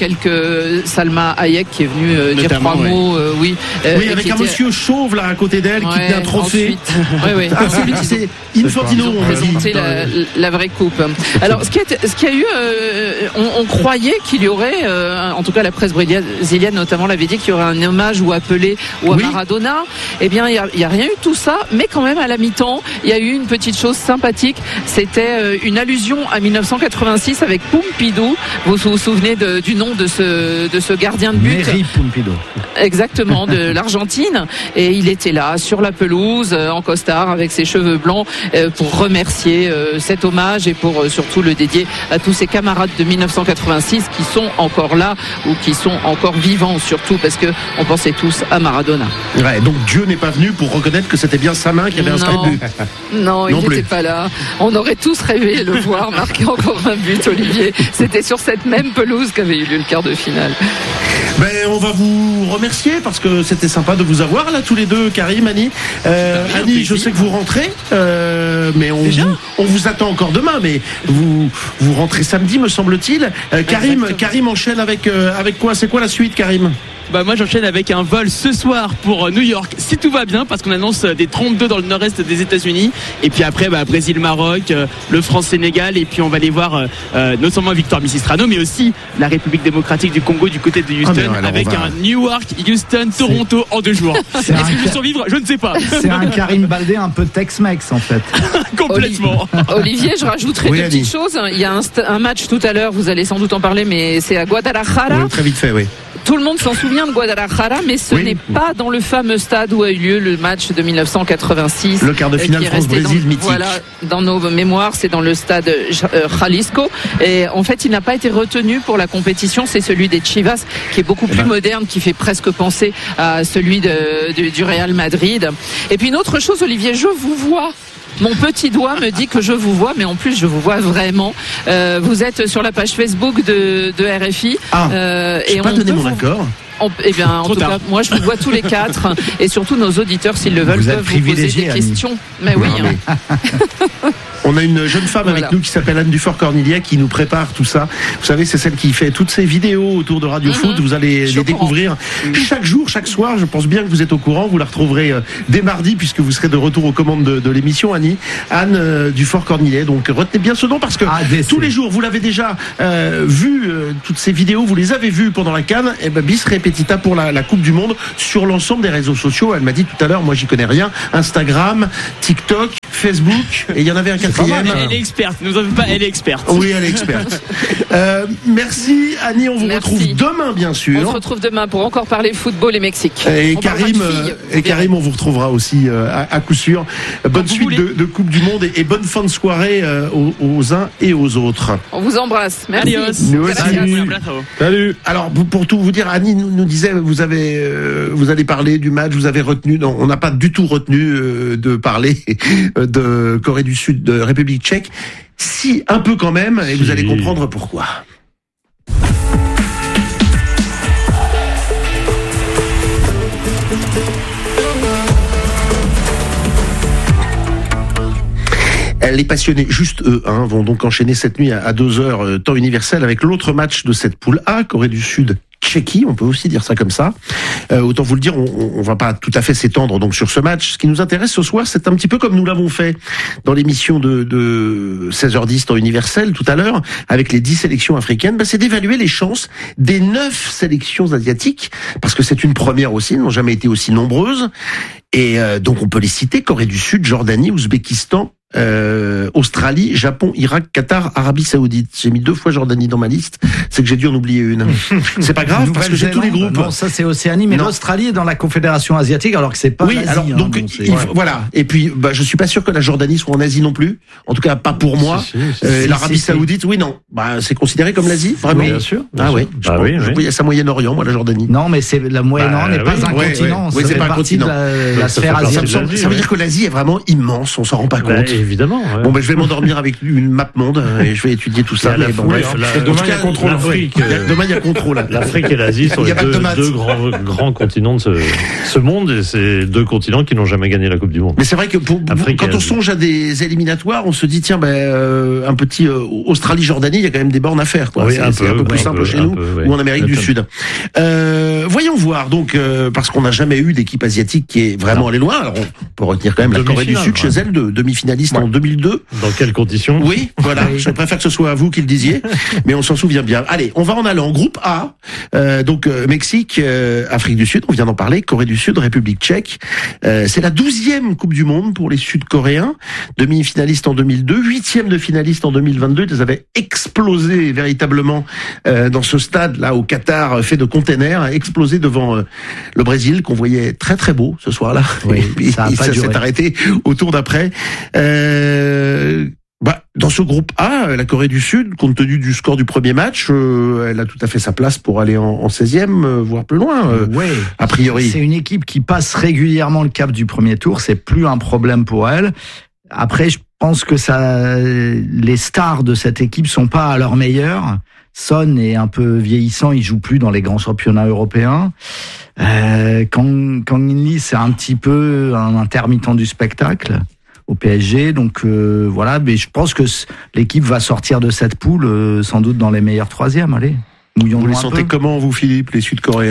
[SPEAKER 16] Salma Hayek qui est venue dire 3 mots. Oui,
[SPEAKER 11] avec un monsieur chauve là à côté d'elle qui tenait un trophée. C'est Infantino.
[SPEAKER 16] Ils ont présenté la vraie coupe. Alors, ce qui a eu, on croyait qu'il y aurait, en tout cas la presse brésilienne notamment l'avait dit, qu'il y aurait un hommage ou appelé ou à Maradona. Eh bien, il y a rien eu de tout ça, mais quand même à la mi-temps, il y a eu une petite chose sympathique. C'était une allusion à 1986 avec Pompidou. Vous vous souvenez du nom de ce gardien de but?
[SPEAKER 13] Neri Pompidou.
[SPEAKER 16] Exactement, de l'Argentine, et il était là sur la pelouse en costard avec ses cheveux blancs pour remercier cet hommage, et pour surtout le dédier à tous ses camarades de 1986 qui sont encore là, ou qui sont encore vivants, surtout parce que on pensait tous à Maradona.
[SPEAKER 11] Ouais, donc Dieu n'est pas venu pour reconnaître que c'était bien sa main qui avait inscrit le but.
[SPEAKER 16] Non, il n'était pas là. On aurait tous rêvé de le voir marquer encore un but, Olivier. C'était sur cette même pelouse qu'avait eu lieu le quart de finale.
[SPEAKER 11] On va vous remercier parce que c'était sympa de vous avoir là tous les deux, Karim, Annie. Annie, je sais que vous rentrez, mais on vous attend encore demain, mais vous rentrez samedi, me semble-t-il. Karim enchaîne avec quoi? C'est quoi la suite, Karim?
[SPEAKER 15] Moi j'enchaîne avec un vol ce soir pour New York, si tout va bien, parce qu'on annonce des 32 dans le nord-est des États-Unis. Et puis après Brésil-Maroc, le France-Sénégal, et puis on va aller voir non seulement Victor Misistrano, mais aussi la République démocratique du Congo du côté de Houston, avec un New York, Houston, Toronto en 2 jours. Est-ce que je vais survivre? Je ne sais pas.
[SPEAKER 13] C'est un Karim Baldé un peu Tex-Mex en fait.
[SPEAKER 15] Complètement.
[SPEAKER 16] Olivier, je rajouterai deux petites choses. Il y a un match tout à l'heure, vous allez sans doute en parler, mais c'est à Guadalajara.
[SPEAKER 11] Très vite fait, oui.
[SPEAKER 16] Tout le monde s'en souvient de Guadalajara, mais ce n'est pas dans le fameux stade où a eu lieu le match de 1986.
[SPEAKER 11] Le quart de finale France-Brésil mythique.
[SPEAKER 16] Voilà, dans nos mémoires, c'est dans le stade Jalisco. Et en fait, il n'a pas été retenu pour la compétition. C'est celui des Chivas, qui est beaucoup plus moderne, qui fait presque penser à celui du Real Madrid. Et puis une autre chose, Olivier, je vous vois. Mon petit doigt me dit que je vous vois, mais en plus je vous vois vraiment. Vous êtes sur la page Facebook de RFI.
[SPEAKER 11] Et pas donné mon accord.
[SPEAKER 16] Eh bien, en tout cas, moi je vous vois tous les quatre, et surtout nos auditeurs, s'ils le veulent, peuvent vous poser des questions. Mais oui.
[SPEAKER 11] On a une jeune femme avec nous qui s'appelle Anne Dufort-Cornillier qui nous prépare tout ça. Vous savez, c'est celle qui fait toutes ces vidéos autour de Radio Foot. Vous allez les découvrir chaque jour, chaque soir. Je pense bien que vous êtes au courant. Vous la retrouverez dès mardi puisque vous serez de retour aux commandes de l'émission, Annie. Anne Dufort-Cornillier. Donc retenez bien ce nom parce que tous les jours, vous l'avez déjà vu, toutes ces vidéos, vous les avez vues pendant la CAN. Et ben, bis repetita pour la Coupe du Monde sur l'ensemble des réseaux sociaux. Elle m'a dit tout à l'heure, moi j'y connais rien. Instagram, TikTok, Facebook, et il y en avait un quatrième.
[SPEAKER 15] Elle est experte, nous avons pas, elle est experte.
[SPEAKER 11] Oui, elle est experte. Merci Annie, on vous retrouve demain bien sûr.
[SPEAKER 16] On se retrouve demain pour encore parler football et Mexique.
[SPEAKER 11] Et Karim, on vous retrouvera aussi à coup sûr. Bonne suite de Coupe du Monde et bonne fin de soirée aux uns et aux autres.
[SPEAKER 16] On vous embrasse. Merci.
[SPEAKER 11] Nous aussi. Salut. Alors pour tout vous dire, Annie nous disait, vous allez parler du match, vous avez retenu, non, on n'a pas du tout retenu de parler de Corée du Sud, de République tchèque. Si, un peu quand même, et vous allez comprendre pourquoi. Les passionnés, juste eux, vont donc enchaîner cette nuit à 2h temps universel avec l'autre match de cette poule A, Corée du Sud. Tchéquie, on peut aussi dire ça comme ça. Autant vous le dire, on va pas tout à fait s'étendre donc sur ce match. Ce qui nous intéresse ce soir, c'est un petit peu comme nous l'avons fait dans l'émission de 16h10 temps universel tout à l'heure, avec les 10 sélections africaines, c'est d'évaluer les chances des 9 sélections asiatiques, parce que c'est une première aussi, elles n'ont jamais été aussi nombreuses. Et donc on peut les citer, Corée du Sud, Jordanie, Ouzbékistan, Australie, Japon, Irak, Qatar, Arabie Saoudite. J'ai mis 2 fois Jordanie dans ma liste, c'est que j'ai dû en oublier une. C'est pas grave parce que j'ai tous les groupes.
[SPEAKER 13] Non, ça c'est Océanie, mais l'Australie est dans la Confédération asiatique alors que c'est pas l'Asie.
[SPEAKER 11] Alors donc voilà. Et puis je suis pas sûr que la Jordanie soit en Asie non plus. En tout cas pas pour moi. L'Arabie Saoudite, oui non. C'est considéré comme l'Asie, vraiment.
[SPEAKER 17] Bien sûr.
[SPEAKER 11] Oui. Il y a ça Moyen-Orient, moi la Jordanie.
[SPEAKER 13] Non, mais c'est la Moyen-Orient n'est pas un continent.
[SPEAKER 11] Oui, c'est pas un continent.
[SPEAKER 13] La sphère asiatique.
[SPEAKER 11] Ça veut dire que l'Asie est vraiment immense. On s'en rend pas compte.
[SPEAKER 17] Évidemment.
[SPEAKER 11] Bon, je vais m'endormir avec une map monde et je vais étudier tout ça.
[SPEAKER 12] Demain, il y a contrôle l'Afrique.
[SPEAKER 11] Demain, il y a contrôle.
[SPEAKER 17] L'Afrique et l'Asie sont les deux grands continents de ce monde, et c'est 2 continents qui n'ont jamais gagné la Coupe du Monde.
[SPEAKER 11] Mais c'est vrai que quand on songe à des éliminatoires, on se dit tiens, un petit Australie-Jordanie, il y a quand même des bornes à faire. Quoi. C'est un peu plus simple chez nous ou en Amérique du Sud. Voyons voir donc parce qu'on n'a jamais eu d'équipe asiatique qui est vraiment allée loin. Alors on peut retenir quand même la Corée du Sud chez elle, de demi-finaliste en 2002.
[SPEAKER 17] Dans quelles conditions?
[SPEAKER 11] Oui, voilà. Je préfère que ce soit vous qui le disiez, mais on s'en souvient bien. Allez, on va en aller en groupe A. Donc Mexique, Afrique du Sud, on vient d'en parler, Corée du Sud, République tchèque. C'est la 12e Coupe du Monde pour les Sud-Coréens. Demi-finaliste en 2002, 8e de finaliste en 2022. Ils avaient explosé véritablement dans ce stade-là au Qatar, fait de containers, explosé devant le Brésil, qu'on voyait très très beau ce soir-là.
[SPEAKER 13] Oui,
[SPEAKER 11] et ça s'est arrêté au tour d'après. Dans ce groupe A, la Corée du Sud, compte tenu du score du premier match, elle a tout à fait sa place pour aller en 16e, voire plus loin, a priori.
[SPEAKER 13] C'est une équipe qui passe régulièrement le cap du premier tour, c'est plus un problème pour elle. Après, je pense que les stars de cette équipe sont pas à leur meilleur. Son est un peu vieillissant, il joue plus dans les grands championnats européens. Kang In-lee, c'est un petit peu un intermittent du spectacle au PSG, donc voilà, mais je pense que l'équipe va sortir de cette poule sans doute dans les meilleurs 3e. Allez,
[SPEAKER 11] vous les sentez comment, vous, Philippe, les Sud-Coréens?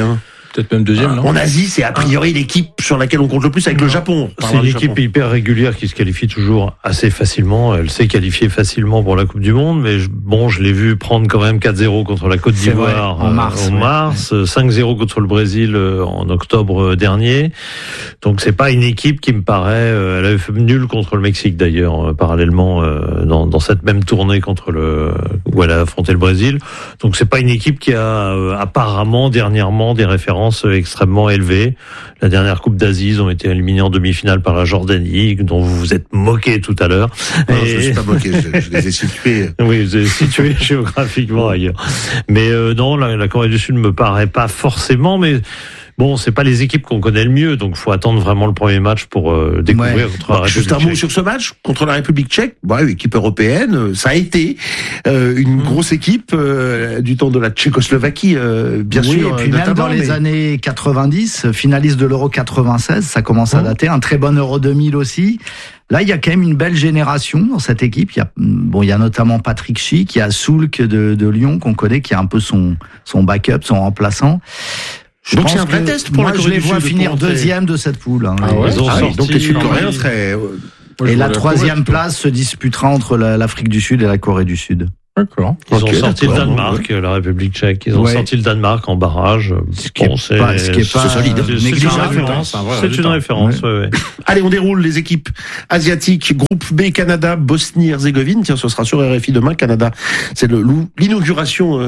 [SPEAKER 12] Peut-être même deuxième, non ?
[SPEAKER 11] En Asie, c'est a priori l'équipe sur laquelle on compte le plus avec le Japon.
[SPEAKER 17] C'est une équipe hyper régulière qui se qualifie toujours assez facilement. Elle s'est qualifiée facilement pour la Coupe du Monde, mais je l'ai vu prendre quand même 4-0 contre la Côte d'Ivoire en mars, 5-0 contre le Brésil en octobre dernier. Donc c'est pas une équipe qui me paraît, elle avait fait nul contre le Mexique d'ailleurs, parallèlement dans cette même tournée où elle a affronté le Brésil. Donc c'est pas une équipe qui a apparemment dernièrement des références extrêmement élevées. La dernière Coupe d'Asie, ils ont été éliminés en demi-finale par la Jordanie, dont vous vous êtes moqué tout à l'heure.
[SPEAKER 11] Non, je ne suis pas moqué, je les ai situés.
[SPEAKER 17] Oui, vous avez situé géographiquement ailleurs. Mais non, la Corée du Sud ne me paraît pas forcément, mais bon, c'est pas les équipes qu'on connaît le mieux, donc faut attendre vraiment le premier match pour découvrir contre la République
[SPEAKER 11] Juste un mot sur ce match contre la République tchèque. Équipe européenne, ça a été une grosse équipe du temps de la Tchécoslovaquie, bien sûr.
[SPEAKER 13] Et puis même dans les années 90, finaliste de l'Euro 96, ça commence à dater. Un très bon Euro 2000 aussi. Là, il y a quand même une belle génération dans cette équipe. Il y a notamment Patrick Schick, il y a Soulk de Lyon qu'on connaît, qui est un peu son backup, son remplaçant.
[SPEAKER 11] Donc c'est un vrai test pour la Corée du Sud.
[SPEAKER 13] Je les vois finir deuxième de cette poule.
[SPEAKER 11] Donc les Sud-Coréens seraient...
[SPEAKER 13] Et la troisième place se disputera entre l'Afrique du Sud et la Corée du Sud.
[SPEAKER 12] D'accord.
[SPEAKER 17] Ils ont sorti le Danemark, la République tchèque. Ils ont sorti le Danemark en barrage.
[SPEAKER 11] Ce qui est pas
[SPEAKER 17] solide. C'est une référence.
[SPEAKER 11] Allez, on déroule les équipes asiatiques. Groupe B, Canada, Bosnie-Herzégovine. Tiens, ce sera sur RFI demain. Canada, c'est l'inauguration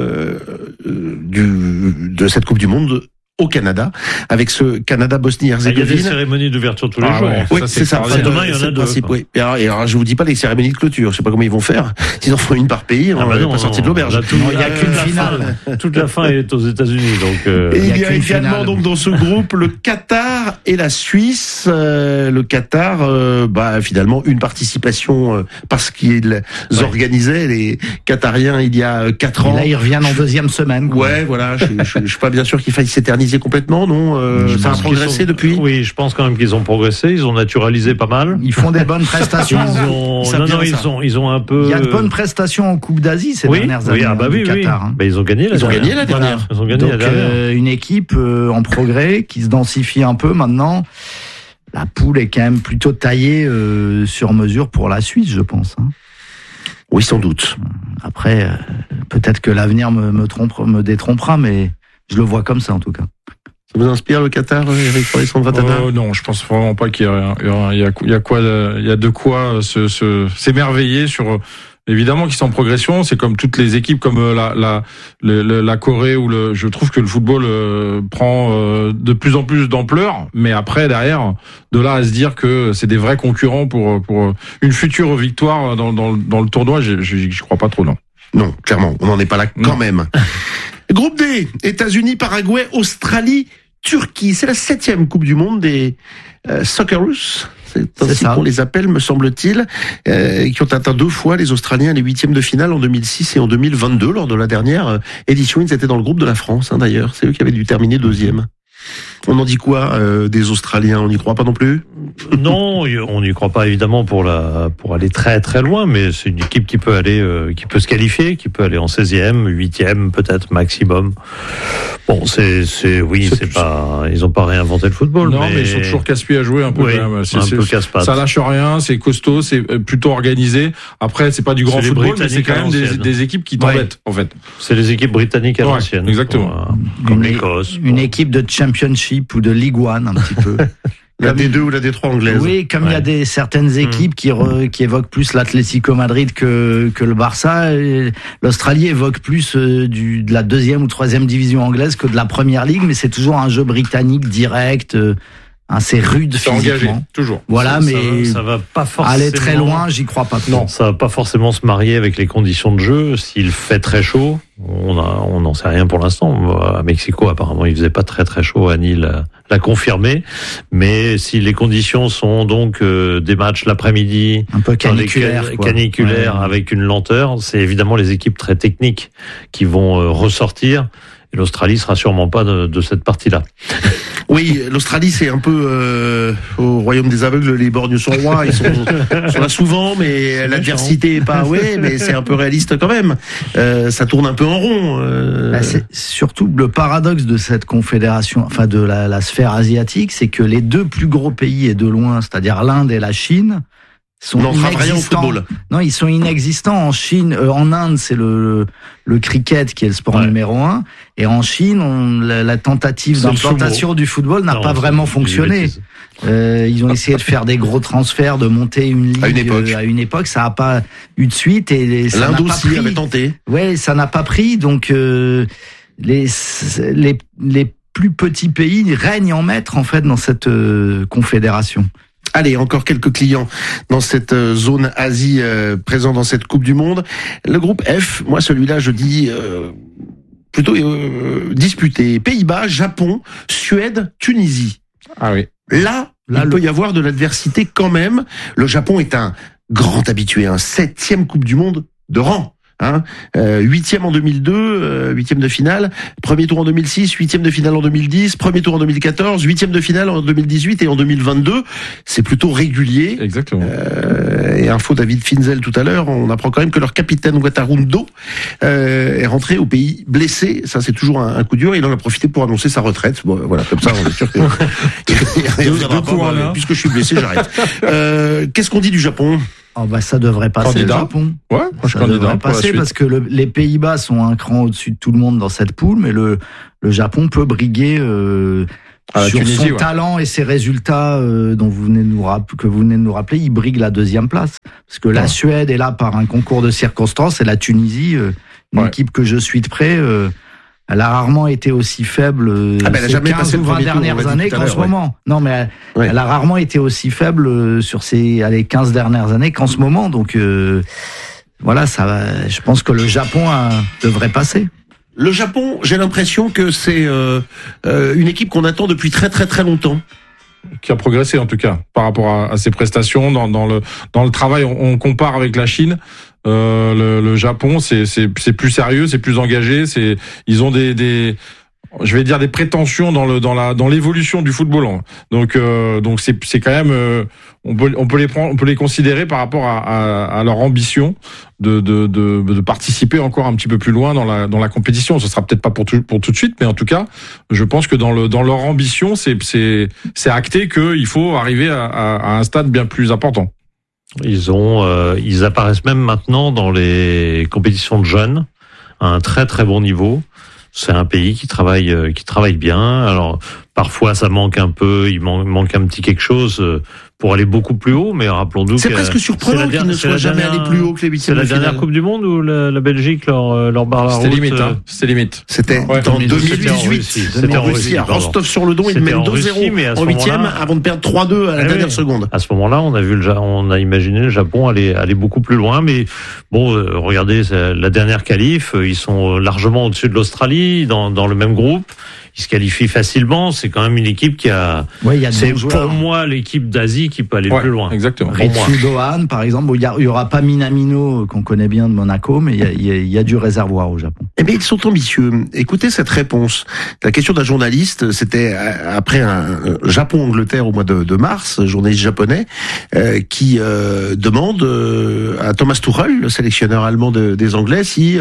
[SPEAKER 11] de cette Coupe du Monde au Canada, avec ce Canada-Bosnie-Herzégovine.
[SPEAKER 17] Il y a des cérémonies d'ouverture tous les jours.
[SPEAKER 11] Oui, c'est ça.
[SPEAKER 17] Demain, il y en a deux.
[SPEAKER 11] Oui. Et alors, je vous dis pas les cérémonies de clôture. Je sais pas comment ils vont faire. S'ils en font une par pays, on n'est pas sorti de l'auberge.
[SPEAKER 13] Il n'y a qu'une finale.
[SPEAKER 17] Toute la fin est aux États-Unis, donc.
[SPEAKER 11] Il y a également donc dans ce groupe le Qatar et la Suisse. Le Qatar, finalement une participation parce qu'ils organisaient les Qatariens il y a 4 ans.
[SPEAKER 13] Et là, ils reviennent en deuxième semaine.
[SPEAKER 11] Ouais, voilà. Je suis pas bien sûr qu'il faille s'éterniser complètement, non ça a progressé depuis.
[SPEAKER 17] Oui, je pense quand même qu'ils ont progressé. Ils ont naturalisé pas mal.
[SPEAKER 13] Ils font des bonnes prestations.
[SPEAKER 17] Ils ont un peu.
[SPEAKER 13] Il y a de bonnes prestations en Coupe d'Asie ces dernières années du Qatar.
[SPEAKER 17] Ils ont gagné la dernière.
[SPEAKER 13] Donc une équipe en progrès qui se densifie un peu maintenant. La poule est quand même plutôt taillée sur mesure pour la Suisse, je pense.
[SPEAKER 11] Oui, sans doute.
[SPEAKER 13] Après, peut-être que l'avenir me détrompera, mais je le vois comme ça en tout cas.
[SPEAKER 11] Ça vous inspire le Qatar, Eric Forisson-Vatana ?
[SPEAKER 12] Non, je pense vraiment pas qu'il y a de quoi s'émerveiller sur. Évidemment qu'ils sont en progression, c'est comme toutes les équipes, comme la Corée où je trouve que le football prend de plus en plus d'ampleur, mais après derrière, de là à se dire que c'est des vrais concurrents pour une future victoire dans le tournoi, je crois pas trop, non.
[SPEAKER 11] Non, clairement, on n'en est pas là quand même. Groupe D, États-Unis, Paraguay, Australie, Turquie. C'est la 7e Coupe du Monde des Socceroos. C'est ainsi qu'on les appelle, me semble-t-il, qui ont atteint 2 fois les Australiens les 8e de finale en 2006 et en 2022. Lors de la dernière édition, ils étaient dans le groupe de la France, d'ailleurs. C'est eux qui avaient dû terminer 2e. On en dit quoi des Australiens ? On n'y croit pas non plus ?
[SPEAKER 17] Non, on n'y croit pas évidemment pour aller très très loin, mais c'est une équipe qui peut aller, qui peut se qualifier, qui peut aller en 16e, 8e peut-être maximum. Bon, ils ont pas réinventé le football.
[SPEAKER 12] Non, mais ils sont toujours casse-pieds à jouer un peu.
[SPEAKER 17] Oui,
[SPEAKER 12] quand même.
[SPEAKER 17] un peu casse-pattes.
[SPEAKER 12] Ça lâche rien, c'est costaud, c'est plutôt organisé. Après, c'est pas du grand football, mais c'est quand même des équipes qui t'embêtent, en fait.
[SPEAKER 17] C'est les équipes britanniques à l'ancienne.
[SPEAKER 12] Exactement.
[SPEAKER 17] Comme l'Écosse.
[SPEAKER 13] Une équipe de Championship ou de League One, un petit peu.
[SPEAKER 11] La D2 ou la D3 anglaise.
[SPEAKER 13] Oui, comme il y a certaines équipes qui évoquent plus l'Atlético Madrid que le Barça. L'Australie évoque plus de la 2e ou 3e division anglaise que de la Première Ligue, mais c'est toujours un jeu britannique direct, assez rude physiquement.
[SPEAKER 12] Engagé, toujours.
[SPEAKER 13] Voilà, mais
[SPEAKER 17] ça va pas forcément
[SPEAKER 13] aller très loin, j'y crois pas trop.
[SPEAKER 17] Non, ça va pas forcément se marier avec les conditions de jeu. S'il fait très chaud, on n'en sait rien pour l'instant. À Mexico, apparemment, il faisait pas très très chaud. Annie l'a confirmé. Mais si les conditions sont donc des matchs l'après-midi,
[SPEAKER 13] un peu caniculaires,
[SPEAKER 17] avec une lenteur, c'est évidemment les équipes très techniques qui vont ressortir. Et l'Australie sera sûrement pas de cette partie-là.
[SPEAKER 11] Oui, l'Australie, c'est un peu au royaume des aveugles, les borgnes sont rois. Ils sont là souvent, mais l'adversité est pas. Ouais, mais c'est un peu réaliste quand même. Ça tourne un peu en rond.
[SPEAKER 13] C'est surtout le paradoxe de cette confédération, enfin de la sphère asiatique, c'est que les deux plus gros pays et de loin, c'est-à-dire l'Inde et la Chine, sont inexistants. Non, ils sont inexistants. En Chine, en Inde, c'est le cricket qui est le sport numéro 1, et en Chine, la tentative d'implantation du football n'a pas vraiment fonctionné. Ils ont essayé de faire des gros transferts, de monter une ligue à une époque, ça n'a pas eu de suite, et ça
[SPEAKER 11] l'Inde
[SPEAKER 13] n'a
[SPEAKER 11] aussi avait tenté.
[SPEAKER 13] Ouais, ça n'a pas pris, donc les plus petits pays règnent en maître en fait dans cette confédération.
[SPEAKER 11] Allez, encore quelques clients dans cette zone Asie présent dans cette Coupe du Monde. Le groupe F, moi celui-là je dis plutôt disputé. Pays-Bas, Japon, Suède, Tunisie.
[SPEAKER 12] Ah oui.
[SPEAKER 11] Là il peut y avoir de l'adversité quand même. Le Japon est un grand habitué, un 7e Coupe du Monde de rang. 8e en 2002, 8e de finale, premier tour en 2006, 8e de finale en 2010, premier tour en 2014, 8e de finale en 2018 et en 2022. C'est plutôt régulier.
[SPEAKER 12] Exactement.
[SPEAKER 11] Et info David Finzel tout à l'heure, on apprend quand même que leur capitaine Watarundo est rentré au pays blessé. Ça, c'est toujours un coup dur. Il en a profité pour annoncer sa retraite. Bon, voilà, comme ça, on est sûr que puisque je suis blessé, j'arrête. Qu'est-ce qu'on dit du Japon?
[SPEAKER 13] Oh bah ça devrait passer, le Japon.
[SPEAKER 12] Ouais,
[SPEAKER 13] ça devrait passer parce que les Pays-Bas sont un cran au-dessus de tout le monde dans cette poule, mais le Japon peut briguer sur Tunisie, son talent et ses résultats dont vous venez de nous rappeler, il brigue la 2e place. Parce que la Suède est là par un concours de circonstances, et la Tunisie, une équipe que je suis de près, elle a rarement été aussi faible ces 15 ou 20 dernières années qu'en ce moment. Non, mais elle a rarement été aussi faible sur ces 15 dernières années qu'en ce moment. Donc voilà, je pense que le Japon devrait passer.
[SPEAKER 11] Le Japon, j'ai l'impression que c'est une équipe qu'on attend depuis très très très longtemps.
[SPEAKER 12] Qui a progressé en tout cas par rapport à ses prestations dans le travail. On compare avec la Chine. Le Japon, c'est plus sérieux, c'est plus engagé. Ils ont des je vais dire des prétentions dans l'évolution du football. Donc c'est quand même on peut les considérer par rapport à leur ambition de participer encore un petit peu plus loin dans la compétition. Ce sera peut-être pas pour tout de suite, mais en tout cas, je pense que dans leur ambition, c'est acté qu'il faut arriver à un stade bien plus important.
[SPEAKER 17] Ils apparaissent même maintenant dans les compétitions de jeunes à un très très bon niveau. C'est un pays qui travaille bien. Alors parfois ça manque un peu, il manque un petit quelque chose pour aller beaucoup plus haut, mais rappelons-nous
[SPEAKER 11] c'est presque surprenant qu'ils ne soient jamais allés plus haut que les 8e de finale.
[SPEAKER 17] C'est la dernière Coupe du Monde où la Belgique leur barre la route.
[SPEAKER 12] C'était limite.
[SPEAKER 11] C'était en 2018. C'était en Russie, à Rostov-sur-le-Don, ils mènent 2-0 en 8e avant de perdre 3-2 à la dernière seconde.
[SPEAKER 17] À ce moment-là, on a imaginé le Japon aller beaucoup plus loin, mais bon, regardez la dernière qualif, ils sont largement au-dessus de l'Australie dans le même groupe. Ils se qualifient facilement. C'est quand même une équipe qui a. C'est pour moi l'équipe d'Asie qui peut aller plus loin.
[SPEAKER 12] Exactement.
[SPEAKER 13] Ritsu Dohan, par exemple, il y aura pas Minamino qu'on connaît bien de Monaco, mais il y a du réservoir au Japon.
[SPEAKER 11] Eh bien, ils sont ambitieux. Écoutez cette réponse. La question d'un journaliste, c'était après un Japon-Angleterre au mois de mars, journaliste japonais, qui demande à Thomas Tuchel, le sélectionneur allemand des Anglais, si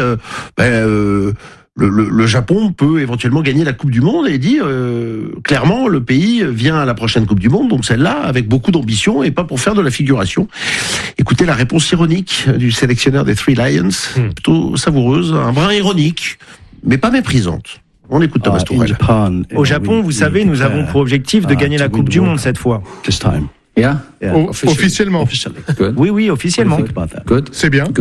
[SPEAKER 11] le Japon peut éventuellement gagner la Coupe du Monde, et dit clairement le pays vient à la prochaine Coupe du Monde, donc celle-là avec beaucoup d'ambition et pas pour faire de la figuration. Écoutez la réponse ironique du sélectionneur des Three Lions, plutôt savoureuse, un brin ironique, mais pas méprisante. On écoute Thomas Tuchel.
[SPEAKER 18] Au Japon, vous savez, nous avons pour objectif de gagner la Coupe du Monde cette fois.
[SPEAKER 9] Officiellement.
[SPEAKER 18] Oui, officiellement.
[SPEAKER 9] C'est bien.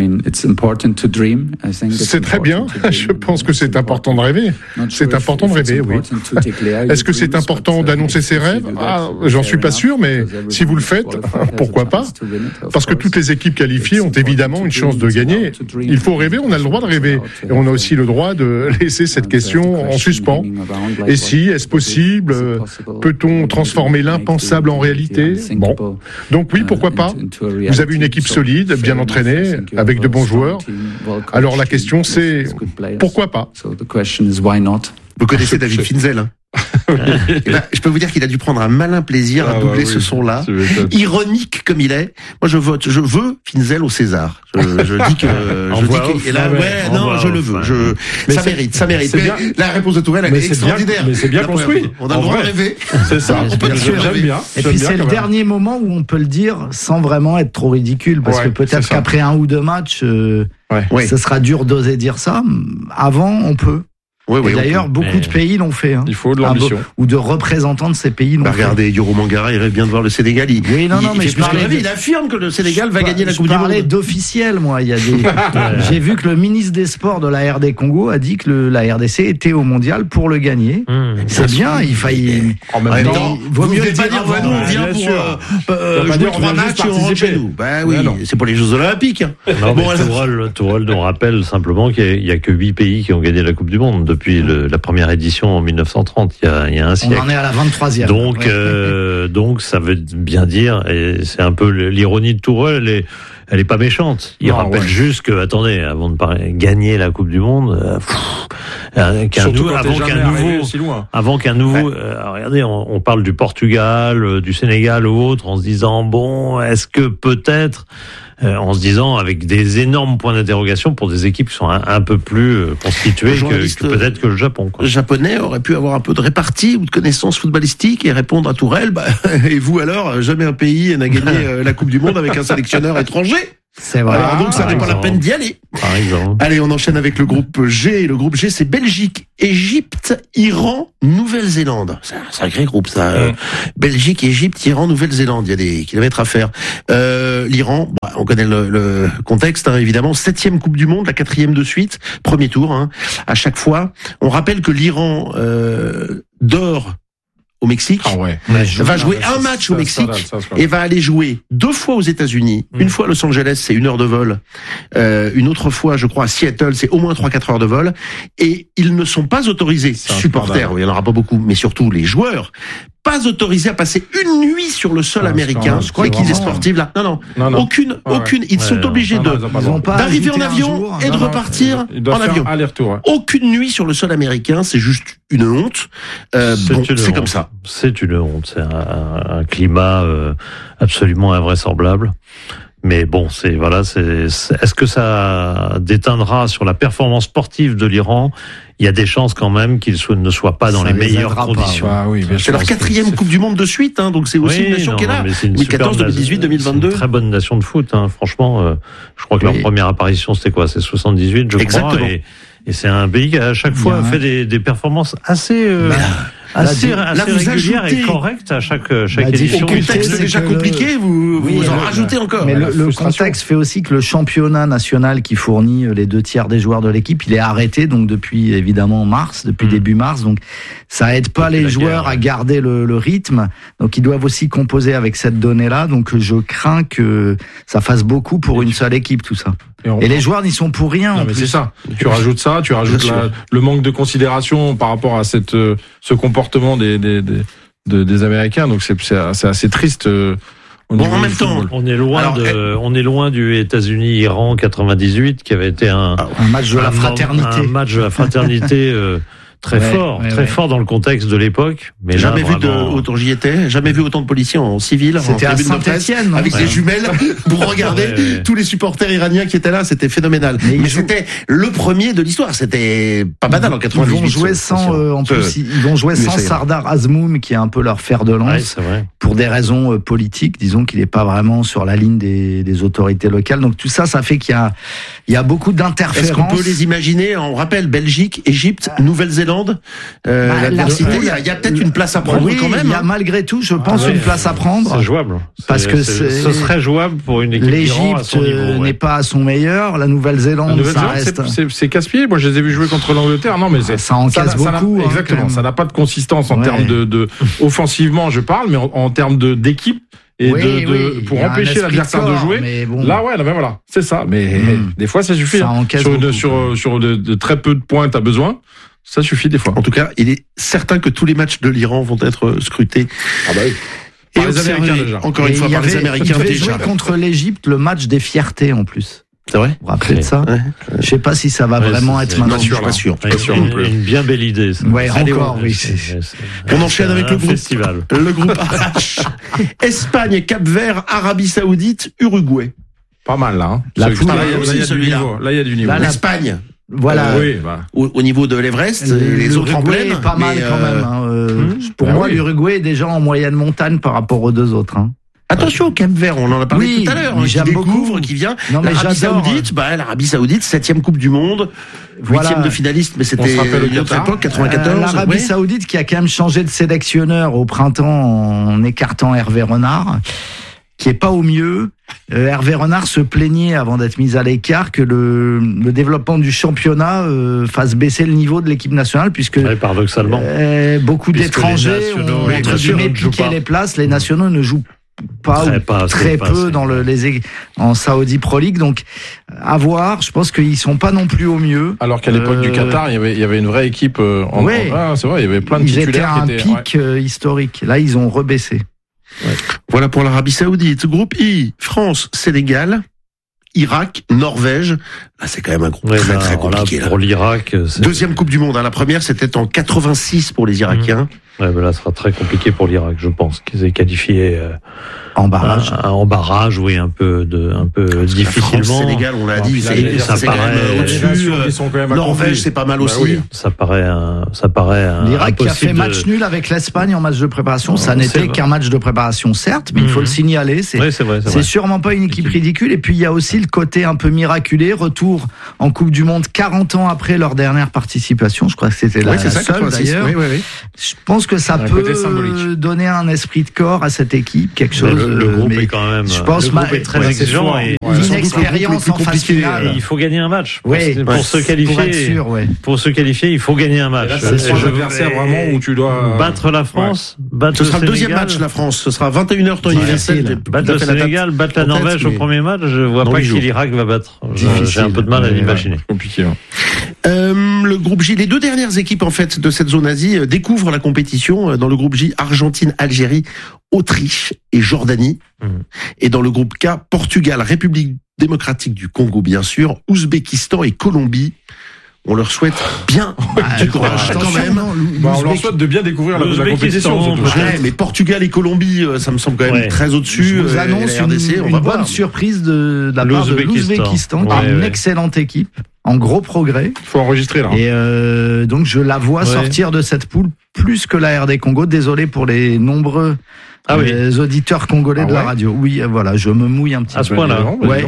[SPEAKER 9] C'est très bien. Je pense que c'est important de rêver. C'est important de rêver, oui. Est-ce que c'est important d'annoncer ses rêves ? J'en suis pas sûr, mais si vous le faites, pourquoi pas ? Parce que toutes les équipes qualifiées ont évidemment une chance de gagner. Il faut rêver, on a le droit de rêver. Et on a aussi le droit de laisser cette question en suspens. Et si, est-ce possible ? Peut-on transformer l'impensable en réalité ? Bon,
[SPEAKER 19] Bon. Donc oui, pourquoi pas? Vous avez une équipe solide, bien entraînée, avec de bons joueurs. Alors la question c'est, pourquoi pas?
[SPEAKER 11] Vous connaissez David Finzel, hein? Et ben, je peux vous dire qu'il a dû prendre un malin plaisir à doubler ce son-là, ironique comme il est. Moi, je veux Finzel au César. Je dis que, et là, je le veux. Ça mérite.
[SPEAKER 19] Mais
[SPEAKER 11] la réponse de Tourelle, elle est extraordinaire.
[SPEAKER 19] Mais c'est bien construit.
[SPEAKER 11] On a le droit de rêver.
[SPEAKER 19] C'est ça. J'aime bien.
[SPEAKER 13] Et puis c'est le dernier moment où on peut le dire sans vraiment être trop ridicule, parce que peut-être qu'après 1 ou 2 matchs, ça sera dur d'oser dire ça. Avant, on peut. Et d'ailleurs, beaucoup de pays l'ont fait. Hein.
[SPEAKER 19] Il faut de l'ambition.
[SPEAKER 13] Ou de représentants de ces pays l'ont fait.
[SPEAKER 11] Regardez, Yoro Mangara, il rêve bien de voir le Sénégal. Il affirme que le Sénégal va gagner la Coupe du Monde.
[SPEAKER 13] Je parlais d'officiel, moi. J'ai vu que le ministre des Sports de la RD Congo a dit que la RDC était au mondial pour le gagner. C'est bien, il faillit.
[SPEAKER 11] En même temps, vaut mieux pas dire, on vient pour jouer 3 matchs et on rentre chez nous. Bah oui, c'est pour les Jeux Olympiques.
[SPEAKER 17] Tourelle nous rappelle simplement qu'il n'y a que 8 pays qui ont gagné la Coupe du Monde depuis la première édition en 1930, il y a un siècle.
[SPEAKER 13] On en est à la 23e.
[SPEAKER 17] Donc ça veut bien dire, et c'est un peu l'ironie de Tourelle, elle est pas méchante. Il rappelle juste que, attendez, avant de gagner la Coupe du Monde, avant qu'un nouveau, regardez, on parle du Portugal, du Sénégal ou autre, en se disant, bon, est-ce que peut-être, en se disant avec des énormes points d'interrogation pour des équipes qui sont un peu plus constituées que peut-être que le Japon.
[SPEAKER 11] Le Japonais aurait pu avoir un peu de répartie ou de connaissances footballistiques et répondre à Tourelle, et vous alors, jamais un pays n'a gagné la Coupe du Monde avec un sélectionneur étranger.
[SPEAKER 13] C'est vrai.
[SPEAKER 11] Alors donc ça n'est pas la peine d'y aller.
[SPEAKER 17] Par exemple.
[SPEAKER 11] Allez, on enchaîne avec le groupe G. Le groupe G, c'est Belgique, Égypte, Iran, Nouvelle-Zélande. C'est un sacré groupe, ça. Belgique, Égypte, Iran, Nouvelle-Zélande. Il y a des kilomètres à faire. L'Iran, on connaît le contexte, hein, évidemment. 7e Coupe du Monde, la 4e de suite. Premier tour, hein, à chaque fois. On rappelle que l'Iran dort au Mexique, va jouer un match au Mexique et va aller jouer 2 fois aux États-Unis. Une fois à Los Angeles, c'est 1 heure de vol. Une autre fois, je crois, à Seattle, c'est au moins 3-4 heures de vol. Et ils ne sont pas autorisés, supporters, il y en aura pas beaucoup, mais surtout les joueurs, pas autorisés à passer une nuit sur le sol américain. Je crois qu'ils est sportifs là. Non. Aucune. Ils sont obligés d'arriver en avion et de repartir en avion.
[SPEAKER 19] Aller-retour.
[SPEAKER 11] Aucune nuit sur le sol américain, c'est juste une honte. C'est comme ça.
[SPEAKER 17] C'est une honte. C'est un climat absolument invraisemblable. Mais bon, est-ce que ça déteindra sur la performance sportive de l'Iran? Il y a des chances quand même qu'il ne soit pas dans les meilleures conditions.
[SPEAKER 11] C'est leur 4e Coupe du Monde de suite, hein, donc c'est aussi une nation qui est là. 2014, 2018, 2022.
[SPEAKER 17] C'est une très bonne nation de foot, hein, franchement. Je crois que leur première apparition, c'était quoi? C'est 78, je crois. Et c'est un pays qui, à chaque fois, fait des performances assez régulières et correctes à chaque édition.
[SPEAKER 11] Le contexte est déjà compliqué, vous en rajoutez encore.
[SPEAKER 13] Mais le contexte fait aussi que le championnat national qui fournit les 2 tiers des joueurs de l'équipe, il est arrêté, donc depuis évidemment début mars. Donc ça aide pas les joueurs à garder le rythme. Donc ils doivent aussi composer avec cette donnée-là. Donc je crains que ça fasse beaucoup pour une seule équipe, tout ça. Et les joueurs n'y sont pour rien.
[SPEAKER 19] Non, mais c'est ça. Tu rajoutes le manque de considération par rapport à ce comportement des Américains. Donc c'est assez triste.
[SPEAKER 11] En même temps,
[SPEAKER 17] on est loin du États-Unis-Iran 98 qui avait été un
[SPEAKER 13] match de la fraternité.
[SPEAKER 17] Un match de la fraternité. Très fort dans le contexte de l'époque. Mais
[SPEAKER 11] jamais vu autant j'y étais, jamais vu autant de policiers en civil,
[SPEAKER 13] c'était en tribune de presse,
[SPEAKER 11] avec des jumelles pour regarder tous les supporters iraniens qui étaient là, c'était phénoménal. Mais c'était le premier de l'histoire, c'était pas banal en 98.
[SPEAKER 13] Ils vont jouer ils vont jouer sans Sardar Azmoum qui est un peu leur fer de lance pour des raisons politiques, disons qu'il est pas vraiment sur la ligne des autorités locales. Donc tout ça fait qu'il y a beaucoup d'interférences.
[SPEAKER 11] Est-ce qu'on peut les imaginer? On rappelle Belgique, Égypte, Nouvelle-Zélande. L'adversité, il y a peut-être une place à prendre quand même.
[SPEAKER 13] Il y a malgré tout, je pense, une place à prendre.
[SPEAKER 17] C'est jouable.
[SPEAKER 13] Parce que
[SPEAKER 17] ce serait jouable pour une équipe.
[SPEAKER 13] L'Égypte n'est pas à son meilleur. La Nouvelle-Zélande, ça reste.
[SPEAKER 19] C'est casse-pied. Moi, je les ai vus jouer contre l'Angleterre. Non, mais
[SPEAKER 13] ça encaisse beaucoup.
[SPEAKER 19] Exactement. Ça n'a pas de consistance en termes de offensivement, je parle, mais en termes d'équipe. Et pour empêcher l'adversaire de jouer. Là, voilà, c'est ça. Mais des fois, ça suffit. Sur de très peu de points, t'as besoin. Ça suffit des fois.
[SPEAKER 11] En tout cas, il est certain que tous les matchs de l'Iran vont être scrutés. Et les Américains déjà. Encore une fois, par les Américains déjà.
[SPEAKER 13] Ils jouer contre l'Égypte le match des fiertés en plus.
[SPEAKER 11] C'est vrai?
[SPEAKER 13] Vous vous rappelez de ça? Je sais pas si ça va vraiment être maintenant.
[SPEAKER 11] Je suis pas sûr.
[SPEAKER 17] Une bien belle idée. Ça.
[SPEAKER 13] Ouais, encore, oui.
[SPEAKER 11] On enchaîne avec le groupe.
[SPEAKER 17] Festival.
[SPEAKER 11] Le groupe H. Espagne, Cap-Vert, Arabie Saoudite, Uruguay.
[SPEAKER 12] Pas mal, là. Hein.
[SPEAKER 11] Là, il
[SPEAKER 12] y a du niveau.
[SPEAKER 11] L'Espagne.
[SPEAKER 13] Voilà.
[SPEAKER 11] Au niveau de l'Everest, les autres en plaine.
[SPEAKER 13] Pas mal quand même. Pour moi, l'Uruguay est déjà en moyenne montagne par rapport aux deux autres.
[SPEAKER 11] Attention au Cap-Vert, on en a parlé tout à l'heure, qui découvre, qui vient. L'Arabie Saoudite, l'Arabie Saoudite, 7e Coupe du Monde, 8e de finaliste, mais c'était une autre époque, 94.
[SPEAKER 13] L'Arabie Saoudite qui a quand même changé de sélectionneur au printemps en écartant Hervé Renard, qui est pas au mieux. Hervé Renard se plaignait avant d'être mis à l'écart que le développement du championnat fasse baisser le niveau de l'équipe nationale, puisque
[SPEAKER 17] paradoxalement
[SPEAKER 13] beaucoup d'étrangers ont entre guillemets piqué les places. Les nationaux ne jouent pas très peu dans en Saudi Pro League, donc à voir. Je pense qu'ils sont pas non plus au mieux.
[SPEAKER 12] Alors qu'à l'époque du Qatar, il y avait une vraie équipe. C'est vrai, il y avait plein de titulaires.
[SPEAKER 13] Ils étaient à un pic historique. Là, ils ont rebaissé.
[SPEAKER 11] Ouais. Voilà pour l'Arabie Saoudite. Groupe I, France, Sénégal, Irak, Norvège. Là, c'est quand même un groupe très compliqué.
[SPEAKER 17] Pour l'Irak,
[SPEAKER 11] deuxième Coupe du Monde. La première, c'était en 86 pour les Irakiens.
[SPEAKER 17] Ouais, mais là, ce sera très compliqué pour l'Irak, je pense, qu'ils aient qualifié
[SPEAKER 13] en barrage.
[SPEAKER 17] En barrage, oui, un peu difficilement.
[SPEAKER 11] France, Sénégal, on l'a dit, ça paraît au-dessus. Norvège, c'est pas mal aussi.
[SPEAKER 17] Oui. Ça paraît
[SPEAKER 13] l'Irak qui a fait match nul avec l'Espagne en match de préparation. Ça n'était qu'un match de préparation, certes, mais il faut le signaler. C'est sûrement pas une équipe ridicule. Et puis, il y a aussi le côté un peu miraculé. Retour en Coupe du Monde 40 ans après leur dernière participation. Je crois que c'était la seule, d'ailleurs. Je pense que ça peut donner un esprit de corps à cette équipe, quelque chose.
[SPEAKER 17] Le groupe est quand même.
[SPEAKER 13] Je pense
[SPEAKER 17] le groupe est très exigeant.
[SPEAKER 13] L'inexpérience en phase finale.
[SPEAKER 17] Il faut gagner un match.
[SPEAKER 13] Pour
[SPEAKER 17] se qualifier. Pour se qualifier, il faut gagner un match.
[SPEAKER 12] C'est l'adversaire vraiment où tu dois
[SPEAKER 17] battre la France.
[SPEAKER 11] Ce sera le deuxième match, la France. Ce sera 21h temps universel.
[SPEAKER 17] Battre le Sénégal, battre la Norvège au premier match. Je vois pas qui l'Irak va battre. J'ai un peu de mal à l'imaginer.
[SPEAKER 12] Compliqué.
[SPEAKER 11] Le groupe J, les deux dernières équipes en fait de cette zone Asie découvrent la compétition. Dans le groupe J, Argentine, Algérie, Autriche et Jordanie. Et dans le groupe K, Portugal, République démocratique du Congo bien sûr, Ouzbékistan et Colombie. On leur souhaite bien du courage quand même.
[SPEAKER 12] On leur souhaite de bien découvrir la compétition.
[SPEAKER 11] Mais Portugal et Colombie, ça me semble quand même très au-dessus.
[SPEAKER 13] Je vous annonce une bonne surprise de la part de l'Ouzbékistan, qui est une excellente équipe, en gros progrès.
[SPEAKER 12] Il faut enregistrer là.
[SPEAKER 13] Et donc je la vois sortir de cette poule plus que la RD Congo. Désolé pour les nombreux auditeurs congolais de la radio. Oui, voilà, je me mouille un petit peu.
[SPEAKER 17] À ce point-là.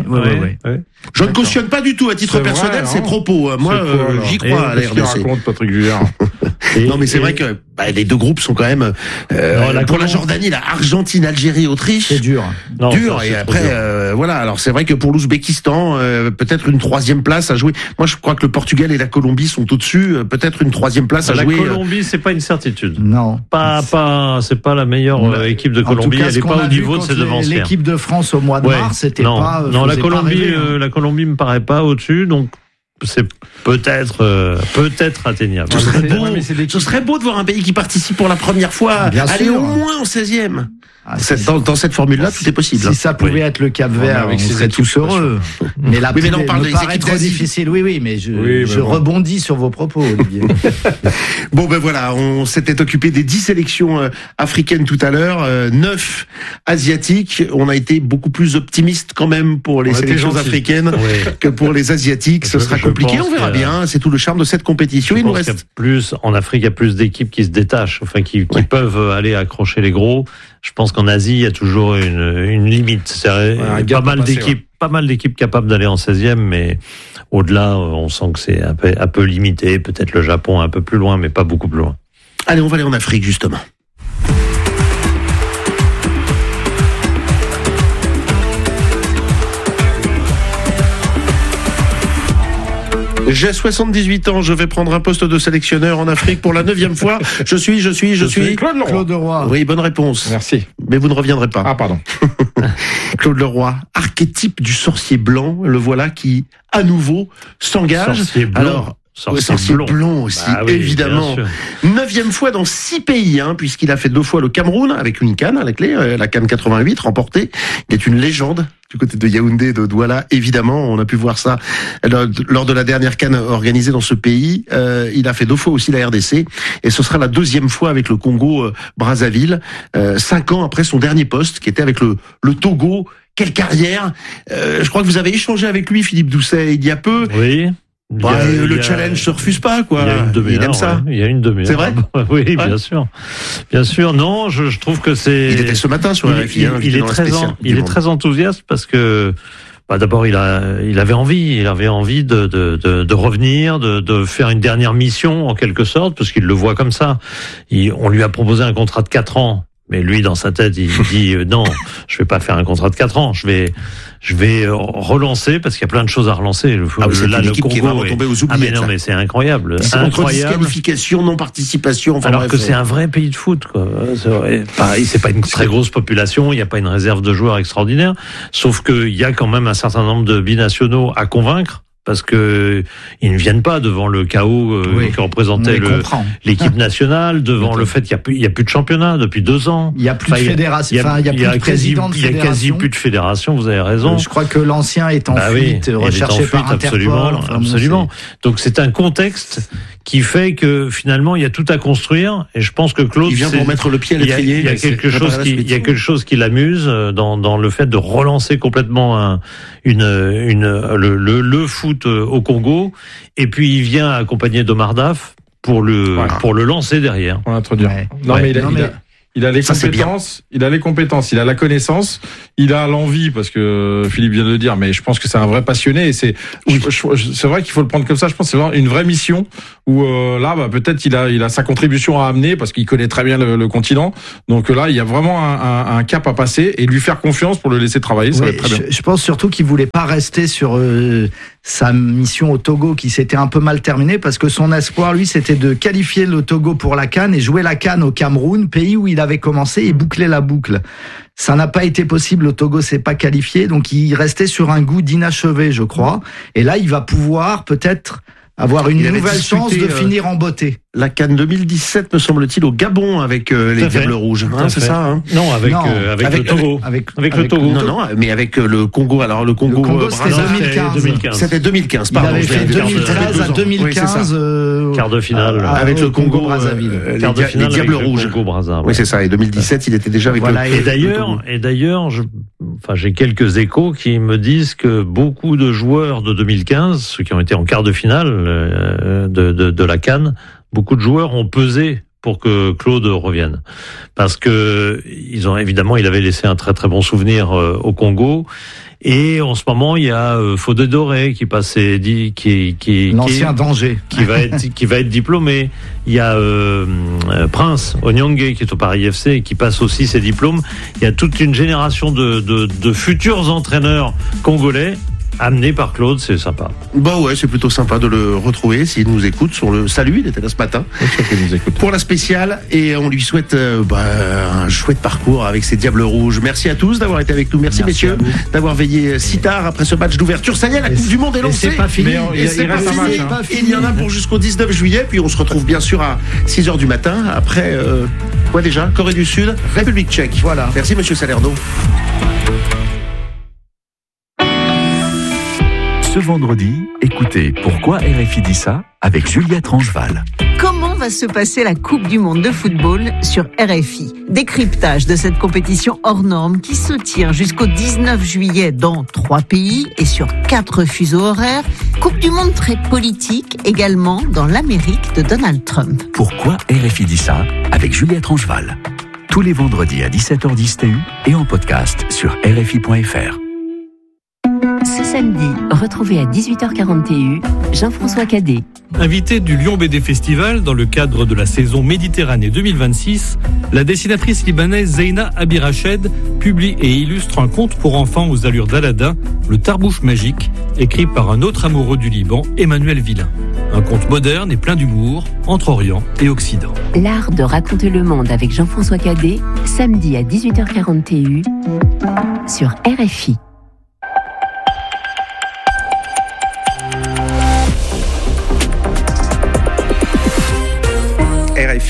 [SPEAKER 11] Je ne cautionne pas du tout à titre personnel ces propos. Moi, j'y crois à la RDC.
[SPEAKER 12] Patrick Julliard.
[SPEAKER 11] Non, mais c'est vrai que les deux groupes sont quand même pour la Jordanie, la Argentine, Algérie, Autriche.
[SPEAKER 13] C'est dur.
[SPEAKER 11] Et après, voilà. Alors c'est vrai que pour l'Ouzbékistan, peut-être une troisième place à jouer. Moi, je crois que le Portugal et la Colombie sont au-dessus. Peut-être une troisième place à jouer.
[SPEAKER 17] La Colombie, c'est pas une certitude.
[SPEAKER 13] Non.
[SPEAKER 17] C'est pas la meilleure équipe de Colombie. Elle est pas au niveau de ses devancières.
[SPEAKER 13] L'équipe de France au mois de mars, c'était pas.
[SPEAKER 17] Non, la Colombie me paraît pas au-dessus, donc. C'est peut-être atteignable.
[SPEAKER 11] Ce serait beau de voir un pays qui participe pour la première fois aller au moins en 16e. Dans cette formule-là, tout est possible.
[SPEAKER 13] Si ça pouvait être le Cap-Vert, on serait tous heureux. Mais la
[SPEAKER 11] mais on parle des équipes
[SPEAKER 13] trop difficile. Oui, mais je rebondis sur vos propos, Olivier.
[SPEAKER 11] Bon, voilà, on s'était occupé des 10 sélections africaines tout à l'heure, 9 asiatiques. On a été beaucoup plus optimiste quand même pour les sélections africaines que pour les asiatiques. Ce sera compliqué, on verra bien. C'est tout le charme de cette compétition.
[SPEAKER 17] Il nous reste en Afrique, il y a plus d'équipes qui se détachent, qui peuvent aller accrocher les gros. Je pense qu'en Asie, il y a toujours une limite. C'est pas mal d'équipes capables d'aller en 16e, mais au-delà, on sent que c'est un peu limité. Peut-être le Japon un peu plus loin, mais pas beaucoup plus loin.
[SPEAKER 11] Allez, on va aller en Afrique, justement. J'ai 78 ans, je vais prendre un poste de sélectionneur en Afrique pour la 9e fois. Je suis
[SPEAKER 13] Claude Leroy.
[SPEAKER 11] Oui, bonne réponse.
[SPEAKER 12] Merci.
[SPEAKER 11] Mais vous ne reviendrez pas.
[SPEAKER 12] Ah, pardon.
[SPEAKER 11] Claude Leroy, archétype du sorcier blanc, le voilà qui, à nouveau, s'engage.
[SPEAKER 17] Sorcier blanc.
[SPEAKER 11] Alors, Sorcier blond aussi, évidemment. 9e fois dans 6 pays, puisqu'il a fait 2 fois le Cameroun avec une canne à la clé, la canne 88 remportée. Il est une légende du côté de Yaoundé, de Douala, évidemment. On a pu voir ça lors de la dernière canne organisée dans ce pays. Il a fait 2 fois aussi la RDC, et ce sera la 2e fois avec le Congo Brazzaville, 5 ans après son dernier poste, qui était avec le Togo. Quelle carrière! Je crois que vous avez échangé avec lui, Philippe Doucet, il y a peu.
[SPEAKER 17] Oui.
[SPEAKER 11] Le challenge se refuse pas, quoi. Il aime ça.
[SPEAKER 17] Il y a une demi-heure.
[SPEAKER 11] C'est vrai?
[SPEAKER 17] Oui, bien sûr. Bien sûr. Non, je trouve que c'est...
[SPEAKER 11] Il était ce matin sur RFI.
[SPEAKER 17] Il est très enthousiaste parce que, d'abord, il avait envie de revenir, de faire une dernière mission, en quelque sorte, parce qu'il le voit comme ça. On lui a proposé un contrat de 4 ans. Mais lui, dans sa tête, il dit non, je vais pas faire un contrat de 4 ans. Je vais relancer parce qu'il y a plein de choses à relancer.
[SPEAKER 11] C'est une équipe qui va retomber aux oubliettes.
[SPEAKER 17] Mais c'est incroyable.
[SPEAKER 11] C'est entre disqualification, non-participation.
[SPEAKER 17] Alors que c'est un vrai pays de foot, quoi. C'est pas une très grosse population, il n'y a pas une réserve de joueurs extraordinaire. Sauf qu'il y a quand même un certain nombre de binationaux à convaincre. Parce que ils ne viennent pas devant le chaos qui représentait l'équipe nationale, devant le fait qu'il y a plus de championnat depuis 2 ans.
[SPEAKER 13] Il y a plus de fédération. Il y a plus de président de fédération.
[SPEAKER 17] Il y a quasi plus de fédération. Vous avez raison.
[SPEAKER 13] Je crois que l'ancien est en fuite, recherché par Interpol.
[SPEAKER 17] Absolument. Donc c'est un contexte qui fait que finalement il y a tout à construire. Et je pense que Claude,
[SPEAKER 11] il vient pour mettre le pied à l'étrier.
[SPEAKER 17] Il y a quelque chose qui l'amuse dans le fait de relancer complètement le foot au Congo, et puis il vient accompagner d'Omar Daf pour le lancer derrière.
[SPEAKER 12] Pour l'introduire. Il a les compétences, il a la connaissance, il a l'envie, parce que Philippe vient de le dire, mais je pense que c'est un vrai passionné, et c'est vrai qu'il faut le prendre comme ça. Je pense que c'est vraiment une vraie mission où peut-être il a sa contribution à amener, parce qu'il connaît très bien le continent. Donc là, il y a vraiment un cap à passer, et lui faire confiance pour le laisser travailler, ça va être très bien.
[SPEAKER 13] Je pense surtout qu'il voulait pas rester sur sa mission au Togo, qui s'était un peu mal terminée, parce que son espoir, lui, c'était de qualifier le Togo pour la CAN et jouer la CAN au Cameroun, pays où il avait commencé, et boucler la boucle. Ça n'a pas été possible, le Togo s'est pas qualifié, donc il restait sur un goût d'inachevé, je crois. Et là, il va pouvoir peut-être avoir une nouvelle chance de finir en beauté.
[SPEAKER 11] La CAN 2017, me semble-t-il, au Gabon avec les Diables Rouges. C'est ça,
[SPEAKER 17] Non, avec le Togo. Avec le Togo.
[SPEAKER 11] Non, mais avec le Congo. Alors le Congo
[SPEAKER 13] c'était 2015.
[SPEAKER 11] C'était 2015, pardon.
[SPEAKER 13] Il avait fait 2013 à 2015.
[SPEAKER 17] Quart de finale.
[SPEAKER 11] Avec le Congo Brazzaville. Les Diables Rouges. Oui, c'est ça. Et 2017, il était déjà avec le
[SPEAKER 17] Et d'ailleurs, j'ai quelques échos qui me disent que beaucoup de joueurs de 2015, ceux qui ont été en quart de finale de la CAN, beaucoup de joueurs ont pesé pour que Claude revienne, parce que il avait laissé un très très bon souvenir au Congo. Et en ce moment, il y a Fodé Doré qui passait,
[SPEAKER 13] l'ancien danger,
[SPEAKER 17] qui va être diplômé. Il y a Prince Onyangé qui est au Paris FC et qui passe aussi ses diplômes. Il y a toute une génération de futurs entraîneurs congolais amené par Claude, c'est sympa.
[SPEAKER 11] C'est plutôt sympa de le retrouver s'il nous écoute sur le salut, il était là ce matin.
[SPEAKER 12] Il nous écoute.
[SPEAKER 11] Pour la spéciale, et on lui souhaite un chouette parcours avec ses Diables Rouges. Merci à tous d'avoir été avec nous. Merci messieurs d'avoir veillé si tard après ce match d'ouverture. Ça y est, la Coupe du Monde est lancée.
[SPEAKER 13] C'est pas fini.
[SPEAKER 11] Il y en a pour jusqu'au 19 juillet, puis on se retrouve bien sûr à 6h du matin après quoi déjà, Corée du Sud, République tchèque. Voilà. Merci monsieur Salerno.
[SPEAKER 10] Ce vendredi, écoutez Pourquoi RFI dit ça avec Juliette Rangeval.
[SPEAKER 20] Comment va se passer la Coupe du Monde de football sur RFI? Décryptage de cette compétition hors norme qui se tient jusqu'au 19 juillet dans 3 pays et sur 4 fuseaux horaires. Coupe du Monde très politique également dans l'Amérique de Donald Trump.
[SPEAKER 10] Pourquoi RFI dit ça avec Juliette Rangeval. Tous les vendredis à 17h10 TU et en podcast sur RFI.fr.
[SPEAKER 8] Ce samedi, retrouvez à 18h40 TU Jean-François Cadet.
[SPEAKER 21] Invité du Lyon BD Festival dans le cadre de la saison Méditerranée 2026, la dessinatrice libanaise Zeina Abirached publie et illustre un conte pour enfants aux allures d'Aladin, Le Tarbouche magique, écrit par un autre amoureux du Liban, Emmanuel Villain. Un conte moderne et plein d'humour entre Orient et Occident.
[SPEAKER 8] L'art de raconter le monde avec Jean-François Cadet, samedi à 18h40 TU sur RFI.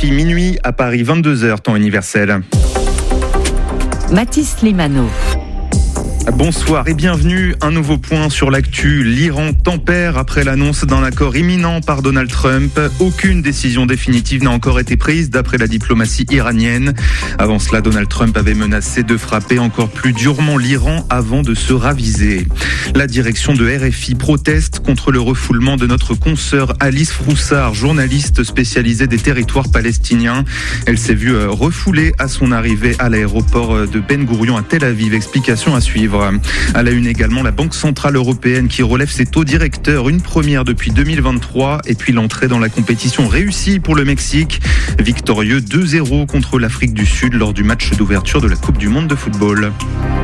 [SPEAKER 2] RFI, minuit à Paris, 22h, temps universel.
[SPEAKER 8] Mathis Limano.
[SPEAKER 2] Bonsoir et bienvenue. Un nouveau point sur l'actu. L'Iran tempère après l'annonce d'un accord imminent par Donald Trump. Aucune décision définitive n'a encore été prise d'après la diplomatie iranienne. Avant cela, Donald Trump avait menacé de frapper encore plus durement l'Iran avant de se raviser. La direction de RFI proteste contre le refoulement de notre consoeur Alice Froussard, journaliste spécialisée des territoires palestiniens. Elle s'est vue refoulée à son arrivée à l'aéroport de Ben Gourion à Tel Aviv. Explication à suivre. À la une également, la Banque Centrale Européenne qui relève ses taux directeurs, une première depuis 2023, et puis l'entrée dans la compétition réussie pour le Mexique, victorieux 2-0 contre l'Afrique du Sud lors du match d'ouverture de la Coupe du Monde de football.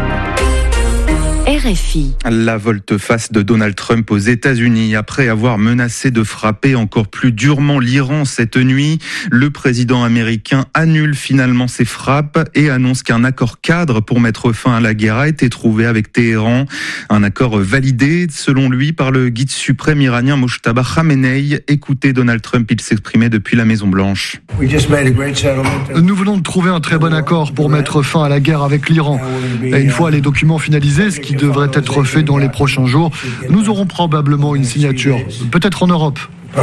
[SPEAKER 8] RFI.
[SPEAKER 2] La volte-face de Donald Trump aux États-Unis. Après avoir menacé de frapper encore plus durement l'Iran cette nuit, le président américain annule finalement ses frappes et annonce qu'un accord cadre pour mettre fin à la guerre a été trouvé avec Téhéran. Un accord validé, selon lui, par le guide suprême iranien Mojtaba Khamenei. Écoutez Donald Trump, il s'exprimait depuis la Maison-Blanche.
[SPEAKER 22] Nous venons de trouver un très bon accord pour mettre fin à la guerre avec l'Iran. Et une fois les documents finalisés, ce qui devrait être fait dans les prochains jours, nous aurons probablement une signature, peut-être en Europe.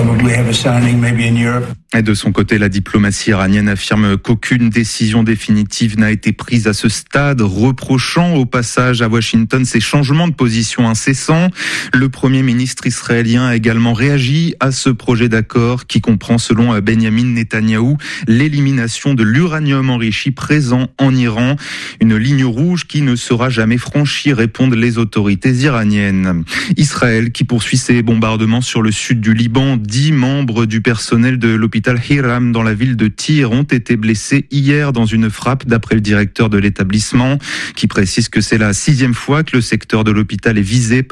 [SPEAKER 2] Et de son côté, la diplomatie iranienne affirme qu'aucune décision définitive n'a été prise à ce stade, reprochant au passage à Washington ces changements de position incessants. Le Premier ministre israélien a également réagi à ce projet d'accord qui comprend, selon Benjamin Netanyahou, l'élimination de l'uranium enrichi présent en Iran. Une ligne rouge qui ne sera jamais franchie, répondent les autorités iraniennes. Israël qui poursuit ses bombardements sur le sud du Liban. 10 membres du personnel de l'hôpital Hiram dans la ville de Tyr ont été blessés hier dans une frappe, d'après le directeur de l'établissement, qui précise que c'est la 6e fois que le secteur de l'hôpital est visé par